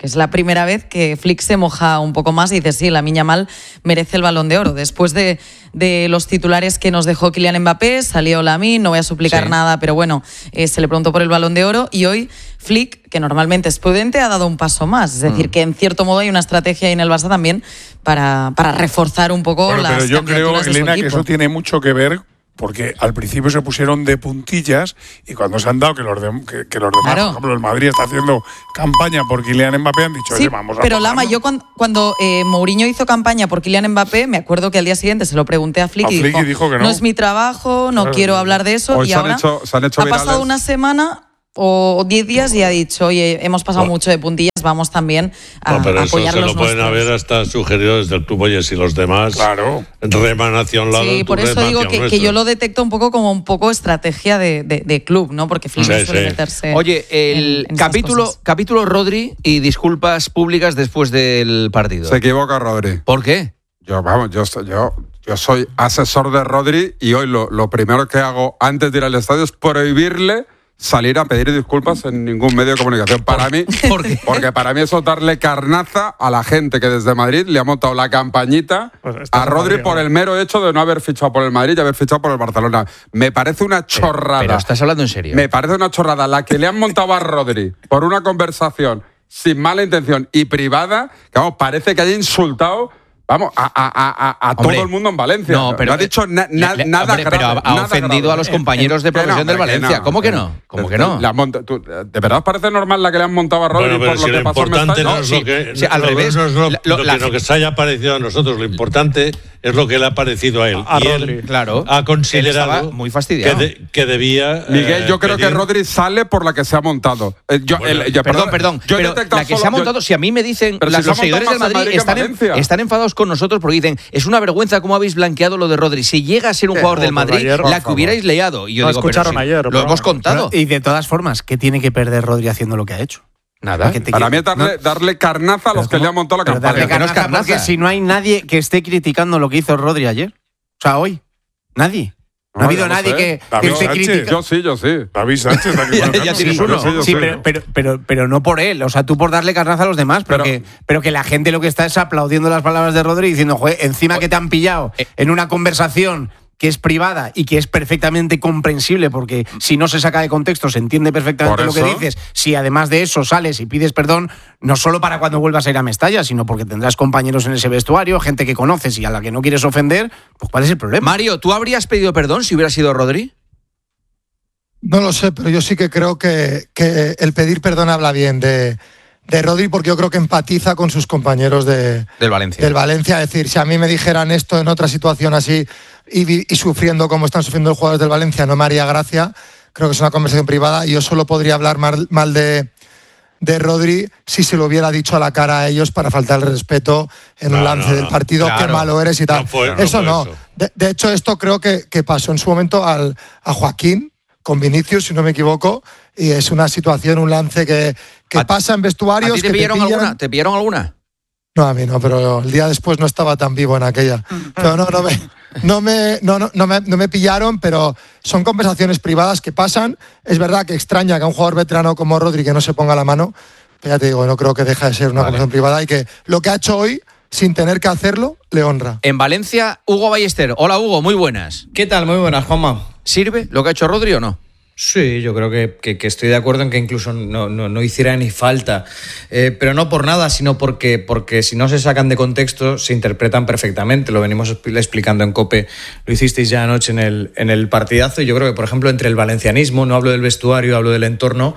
que es la primera vez que Flick se moja un poco más y dice, sí, Lamine Yamal merece el Balón de Oro. Después de, de los titulares que nos dejó Kylian Mbappé, salió Lamine, no voy a suplicar sí. nada, pero bueno, eh, se le preguntó por el Balón de Oro y hoy Flick, que normalmente es prudente, ha dado un paso más. Es decir, mm. que en cierto modo hay una estrategia ahí en el Barça también para, para reforzar un poco bueno, las pero yo creo, de Elena, su que equipo. Eso tiene mucho que ver porque al principio se pusieron de puntillas y cuando se han dado que los, de, que, que los demás, claro. por ejemplo, el Madrid está haciendo campaña por Kylian Mbappé, han dicho, sí, oye, vamos a pero ponerlo. Lama, yo cuando, cuando eh, Mourinho hizo campaña por Kylian Mbappé, me acuerdo que al día siguiente se lo pregunté a Flick, a y, Flick dijo, y dijo que no. no es mi trabajo, no claro, quiero sí. hablar de eso. Hoy y se ahora han hecho, se han hecho ha virales. pasado una semana o diez días y ha dicho, oye, hemos pasado bueno. mucho de puntillas, vamos también a, no, pero a apoyar eso se los lo pueden nuestros. haber hasta sugerido desde el club, oye, si los demás claro. reman hacia un lado. Sí, por eso digo que, que yo lo detecto un poco como un poco estrategia de, de, de club, ¿no? Porque Flick sí, suele sí. meterse. Oye, el en, en capítulo, capítulo Rodri y disculpas públicas después del partido. Se equivoca Rodri. ¿Por qué? Yo, vamos, yo, yo, yo soy asesor de Rodri y hoy lo, lo primero que hago antes de ir al estadio es prohibirle salir a pedir disculpas en ningún medio de comunicación. Para mí, ¿Por qué? Porque para mí eso es darle carnaza a la gente que desde Madrid le ha montado la campañita pues a Rodri Madrid, por ¿no? el mero hecho de no haber fichado por el Madrid y haber fichado por el Barcelona. Me parece una chorrada. Pero, pero estás hablando en serio. Me parece una chorrada la que le han montado a Rodri por una conversación sin mala intención y privada, que vamos, parece que haya insultado Vamos, a, a, a, a hombre, todo el mundo en Valencia. No, pero no ha dicho na, na, le, nada hombre, grave. Pero ha, ha nada ofendido grave. a los compañeros de profesión no, del Valencia. No, ¿Cómo que no? ¿Cómo que no? La monta, tú, ¿De verdad os parece normal la que le han montado a Rodri bueno, por si lo que lo pasó en Mestalla? No, es sí, lo que, sí, al lo, revés. No es lo, lo, lo, la, que, lo que se haya parecido a nosotros. Lo importante es lo que le ha parecido a él. A y Rodri. Él claro. ha considerado muy fastidiado. Que, de, que debía. Miguel, yo eh, creo pedir... que Rodri sale por la que se ha montado. Eh, yo, bueno, el, yo, perdón, perdón. Yo pero la que solo, se ha montado, yo, si a mí me dicen, pero las, si los seguidores del Madrid, Madrid están, en, están enfadados con nosotros porque dicen, es una vergüenza cómo habéis blanqueado lo de Rodri. Si llega a ser un jugador del Madrid, ayer, la que hubierais leado. Y yo no digo, escucharon pero si ayer. lo hemos contado. Pero, y de todas formas, ¿qué tiene que perder Rodri haciendo lo que ha hecho? Nada. Para mí es darle, ¿no? darle carnaza a los que le han montado la pero campaña. Darle carnaza, no es carnaza porque si no hay nadie que esté criticando lo que hizo Rodri ayer. O sea, hoy. Nadie. No, no ha habido nadie sé. que, que esté criticando. Yo sí, yo sí. David Sánchez. ya, ya tienes uno. Sí, sí, pero, pero, pero, pero no por él. O sea, tú por darle carnaza a los demás, pero, pero, que, pero que la gente lo que está es aplaudiendo las palabras de Rodri diciendo, joder, encima que te han pillado en una conversación que es privada y que es perfectamente comprensible, porque si no se saca de contexto se entiende perfectamente lo que dices. Si además de eso sales y pides perdón, no solo para cuando vuelvas a ir a Mestalla, sino porque tendrás compañeros en ese vestuario, gente que conoces y a la que no quieres ofender, pues ¿cuál es el problema? Mario, ¿tú habrías pedido perdón si hubiera sido Rodri? No lo sé, pero yo sí que creo que, que el pedir perdón habla bien de, de Rodri, porque yo creo que empatiza con sus compañeros de, del Valencia. Del Valencia. Es decir, si a mí me dijeran esto en otra situación así y, y sufriendo como están sufriendo los jugadores del Valencia, no me haría gracia. Creo que es una conversación privada y yo solo podría hablar mal, mal de, de Rodri si se lo hubiera dicho a la cara a ellos para faltar el respeto en no, un lance no, no, del partido, claro, qué malo eres y tal. No fue, no eso fue no. Eso. De, de hecho, esto creo que, que pasó en su momento al, a Joaquín, con Vinicius, si no me equivoco, y es una situación, un lance que, que pasa en vestuarios. ¿A ti te que pillaron te pillan... alguna? ¿Te pillaron alguna? No, a mí no, pero el día después no estaba tan vivo en aquella. Pero no, no me, no me, no, no, no me, no me pillaron, pero son conversaciones privadas que pasan. Es verdad que extraña que a un jugador veterano como Rodri que no se ponga la mano, pero ya te digo, no creo que deja de ser una vale. conversación privada y que lo que ha hecho hoy, sin tener que hacerlo, le honra. En Valencia, Hugo Ballester. Hola, Hugo, muy buenas. ¿Qué tal? Muy buenas, Juanma. ¿Sirve lo que ha hecho Rodri o no? Sí, yo creo que, que, que estoy de acuerdo en que incluso no, no, no hiciera ni falta, eh, pero no por nada, sino porque, porque si no se sacan de contexto se interpretan perfectamente. Lo venimos explicando en COPE, lo hicisteis ya anoche en el, en el partidazo, y yo creo que, por ejemplo, entre el valencianismo, no hablo del vestuario, hablo del entorno,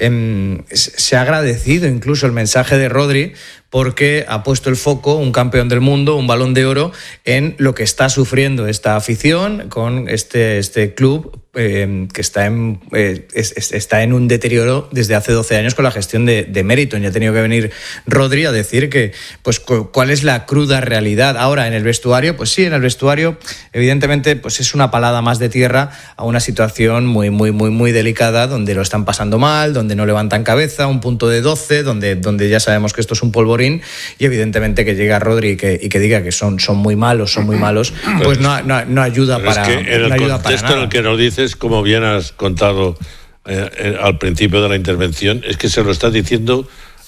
eh, se ha agradecido incluso el mensaje de Rodri, porque ha puesto el foco, un campeón del mundo, un Balón de Oro, en lo que está sufriendo esta afición con este, este club eh, que está en, eh, es, es, está en un deterioro desde hace doce años con la gestión de, de Meriton. Ya ha tenido que venir Rodri a decir que, pues, cu- cuál es la cruda realidad. Ahora, en el vestuario, pues sí, en el vestuario, evidentemente, pues es una palada más de tierra a una situación muy, muy, muy, muy delicada, donde lo están pasando mal, donde no levantan cabeza, un punto de doce, donde, donde ya sabemos que esto es un polvo. Y evidentemente que llega Rodri y que, y que diga que son, son muy malos, son muy malos, pues no, no, no ayuda Pero para es que en el no ayuda contexto para nada. en el que nos dices, como bien has contado eh, eh, al principio de la intervención, es que se lo está diciendo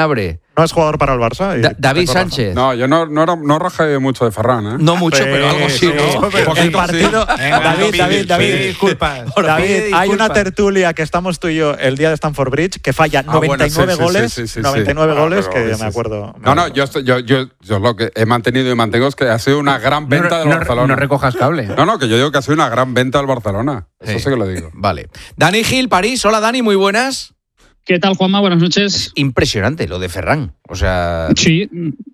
Sanabria. no es jugador para el Barça. Y Da- David Sánchez. No, yo no, no, no rajé mucho de Ferran, ¿eh? No mucho, pero algo sí, ¿no? El partido. David, David, David. Disculpas. David, hay una tertulia que estamos tú y yo el día de Stamford Bridge que falla Ah, bueno, noventa y nueve sí, sí, goles. sí, sí, sí, noventa y nueve sí. goles Ah, que pero, sí, me sí. acuerdo. No, no, yo, estoy- yo, yo, yo lo que he mantenido y mantengo es que ha sido una gran venta del no, Barcelona. no recojas cable. No, no, que yo digo que ha sido una gran venta del Barcelona. Eso sí, Sí. que lo digo. Vale. Dani Gil, París. Hola, Dani, muy buenas. ¿Qué tal, Juanma? Buenas noches. Es impresionante lo de Ferran. O sea, Sí,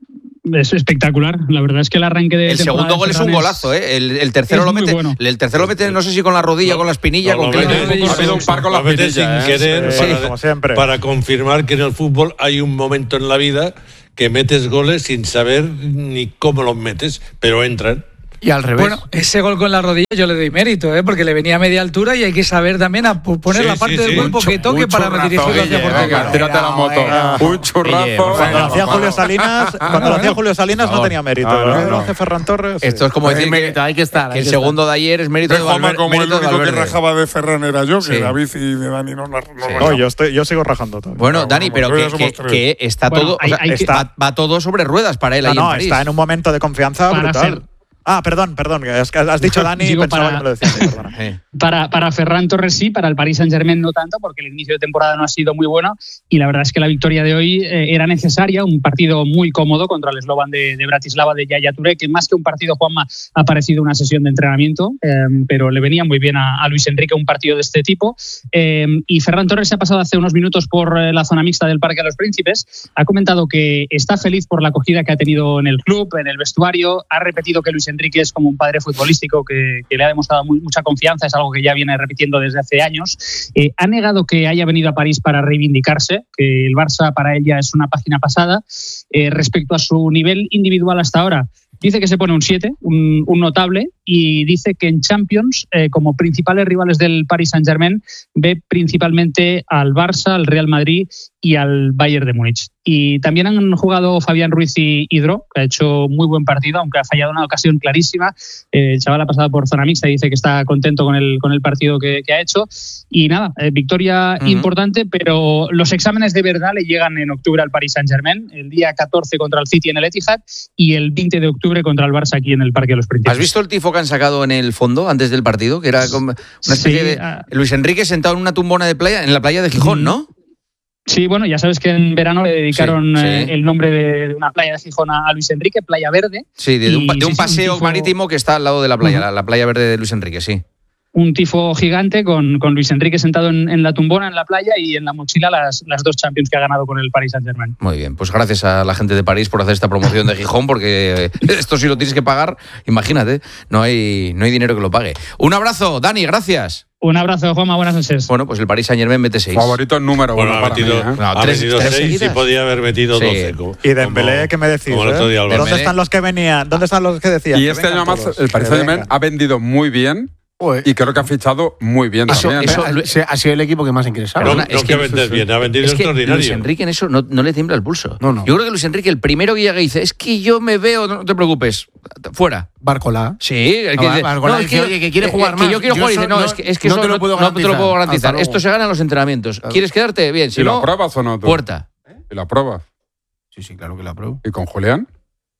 es espectacular. La verdad es que el arranque de el temporada segundo de gol es un Ferran golazo, ¿eh? El, el tercero es lo muy mete. bueno. El tercero lo mete, no sé si con la rodilla, con la espinilla, No, con lo qué. mete- Ha habido un par con lo las mete sin pinillas, ¿eh? querer Sí. para, como siempre. para confirmar que en el fútbol hay un momento en la vida que metes goles sin saber ni cómo los metes, pero entran. Y al revés. Bueno, ese gol con la rodilla yo le doy mérito, ¿eh? Porque le venía a media altura y hay que saber también a pu- poner Sí, la parte sí, del sí. cuerpo Un que toque Un para churrazo, dirigirlo hacia Guille, portería. venga, tírate la moto. Un churrazo. Guille, por Cuando lo hacía Venga, Julio papá. Salinas, cuando lo hacía Julio Salinas no favor. tenía mérito. Ah, no, Ahora no. lo hace Ferran Torres. sí. Esto es como Hay decir que, mérito, hay que estar, que hay el que segundo de ayer es mérito Ve, de Juanma, Valverde. como el Mérito de único que Valverde. rajaba de Ferran era yo, que Sí. David y de Dani no, no, no No, yo, estoy, yo sigo rajando todo. Bueno, No, Dani, no, pero pero que, ya somos que- tres. que está Bueno, todo, hay- o sea, hay que- va, va todo sobre ruedas para él No, ahí no, en París. está en un momento de confianza Para brutal. hacer- Ah, perdón, perdón. Es que has dicho Dani y Digo, pensaba para- que me lo decías. sí, perdona. Eh. Para, para Ferran Torres sí, para el Paris Saint-Germain no tanto, porque el inicio de temporada no ha sido muy bueno y la verdad es que la victoria de hoy eh, era necesaria, un partido muy cómodo contra el Slovan de, de Bratislava de Yaya Touré, que más que un partido, Juanma, ha parecido una sesión de entrenamiento, eh, pero le venía muy bien a, a Luis Enrique un partido de este tipo. Eh, y Ferran Torres se ha pasado hace unos minutos por eh, la zona mixta del Parque de los Príncipes, ha comentado que está feliz por la acogida que ha tenido en el club, en el vestuario, ha repetido que Luis Enrique es como un padre futbolístico que, que le ha demostrado muy, mucha confianza, es algo que ya viene repitiendo desde hace años. Eh, ha negado que haya venido a París para reivindicarse, que el Barça para él ya es una página pasada. Eh, respecto a su nivel individual hasta ahora, dice que se pone un siete, un, un notable, y dice que en Champions, eh, como principales rivales del Paris Saint-Germain, ve principalmente al Barça, al Real Madrid y al Bayern de Múnich. Y también han jugado Fabián Ruiz y Hidro, que ha hecho muy buen partido, aunque ha fallado una ocasión clarísima. Eh, el chaval ha pasado por zona mixta y dice que está contento con el, con el partido que, que ha hecho. Y nada, eh, victoria Ujú. importante, pero los exámenes de verdad le llegan en octubre al Paris Saint-Germain, el día catorce contra el City en el Etihad y el veinte de octubre contra el Barça aquí en el Parque de los Príncipes. ¿Has visto el tifo que han sacado en el fondo antes del partido? Que era como una especie Sí, de. ah. Luis Enrique sentado en una tumbona de playa, en la playa de Gijón, ¿no? Sí, bueno, ya sabes que en verano le dedicaron Sí, sí. eh, el nombre de, de una playa de Gijón a, a Luis Enrique, Playa Verde. Sí, de, de un, pa- Y de un sí, sí, paseo tifo- marítimo que está al lado de la playa, Ujú. la, la playa verde de Luis Enrique, sí. Un tifo gigante con, con Luis Enrique sentado en, en la tumbona, en la playa, y en la mochila las, las dos Champions que ha ganado con el Paris Saint-Germain. Muy bien, pues gracias a la gente de París por hacer esta promoción de Gijón, porque esto si lo tienes que pagar, imagínate, no hay, no hay dinero que lo pague. Un abrazo, Dani, gracias. Un abrazo, Juanma, buenas noches. Bueno, pues el Paris Saint-Germain mete seis. Favorito en número Bueno, uno ha para metido, mí, ¿eh? No, ha tres- metido tres seis y seguidas. podía haber metido Sí. doce. como- Y Dembélé, como- ¿qué me decís? como el otro eh? día al ¿Dónde Barça. están los que venían? ¿Dónde están los que decían? Y Que este vengan año además todos, el Paris que Saint-Germain vengan. ha vendido muy bien y creo que ha fichado muy bien Eso, también. eso, ¿eh? se- ha sido el equipo que más ingresaba. No, Perdona, no es que que- vender bien, ha vendido Es que extraordinario. Luis Enrique en eso no, no le tiembla el pulso. No, no. Yo creo que Luis Enrique, el primero que llega y dice, es que yo me veo, no te preocupes, fuera. Barcola. Sí, el que No, dice, Barcola no, es dice, oye, que quiere eh, jugar que más. yo quiero Yo jugar y dice, eso no, no- es que, es que no eso te lo puedo no te lo puedo garantizar. garantizar. Hasta Esto luego. se gana en los entrenamientos. ¿Quieres quedarte? Bien, si ¿Y lo no, apruebas o no tú? puerta. ¿Y lo apruebas? Sí, sí, claro que lo apruebo. ¿Y con Julián?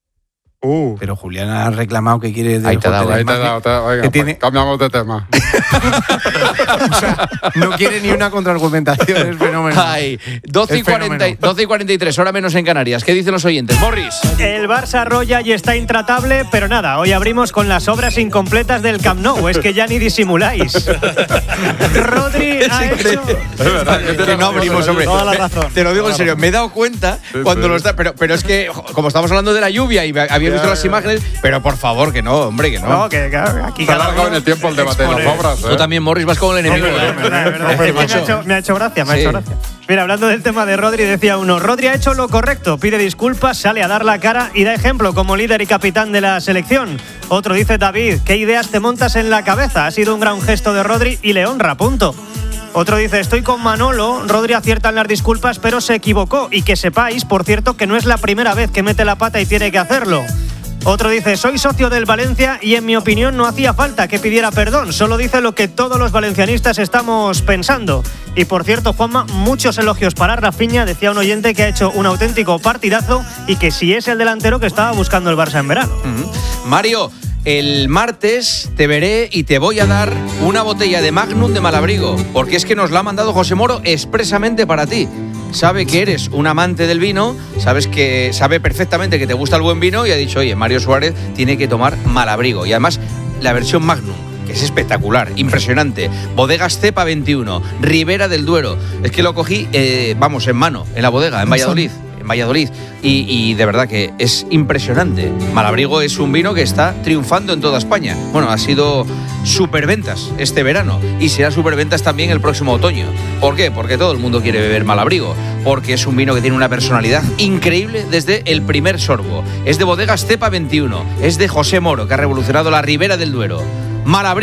Uh, Pero Julián ha reclamado que quiere... Ahí te ha dado, Ahí te he dado, te he dado. Venga, que pues tiene- cambiamos de tema. O sea, no quiere ni una contraargumentación, es fenómeno. Ay, doce y, Es cuarenta, fenómeno. doce y cuarenta y tres, hora menos en Canarias. ¿Qué dicen los oyentes? Morris. El Barça rolla y está intratable, pero nada, hoy abrimos con las obras incompletas del Camp Nou, es que ya ni disimuláis. Rodri ha hecho... Es verdad, que Que tiene no abrimos, hombre. Toda la Me- razón. Te lo digo Toda en la serio, razón. me he dado cuenta Sí, cuando sí. lo está. Pero, pero es que, jo, como estamos hablando de la lluvia y había visto las imágenes, pero por favor, que no, hombre, que no. No, que claro, aquí Se ha cada alargado uno en el tiempo el debate de las expone- obras. ¿eh? Tú también, Morris, vas como el enemigo. Es ¿eh? verdad, es verdad. Es que, Es que me, ha macho, hecho, me ha hecho gracia, me ha Sí. hecho gracia. Mira, hablando del tema de Rodri, decía uno, Rodri ha hecho lo correcto, pide disculpas, sale a dar la cara y da ejemplo como líder y capitán de la selección. Otro dice, David, ¿qué ideas te montas en la cabeza? Ha sido un gran gesto de Rodri y le honra, punto. Otro dice, estoy con Manolo, Rodri acierta en las disculpas, pero se equivocó. Y que sepáis, por cierto, que no es la primera vez que mete la pata y tiene que hacerlo. Otro dice, soy socio del Valencia y en mi opinión no hacía falta que pidiera perdón, solo dice lo que todos los valencianistas estamos pensando. Y por cierto, Juanma, muchos elogios para Rafinha, decía un oyente que ha hecho un auténtico partidazo y que si es el delantero que estaba buscando el Barça en verano. Uh-huh. Mario, el martes te veré y te voy a dar una botella de Magnum de Malabrigo, porque es que nos la ha mandado José Moro expresamente para ti. Sabe que eres un amante del vino, sabes que sabe perfectamente que te gusta el buen vino y ha dicho, oye, Mario Suárez tiene que tomar Malabrigo. Y además, la versión Magnum, que es espectacular, impresionante. Bodegas Cepa veintiuno, Ribera del Duero. Es que lo cogí, eh, vamos, en mano, en la bodega, en Valladolid. En Valladolid. Y, y de verdad que es impresionante. Malabrigo es un vino que está triunfando en toda España. Bueno, ha sido superventas este verano y será superventas también el próximo otoño. ¿Por qué? Porque todo el mundo quiere beber Malabrigo. Porque es un vino que tiene una personalidad increíble desde el primer sorbo. Es de Bodegas Cepa veintiuno. Es de José Moro, que ha revolucionado la Ribera del Duero. Malabrigo.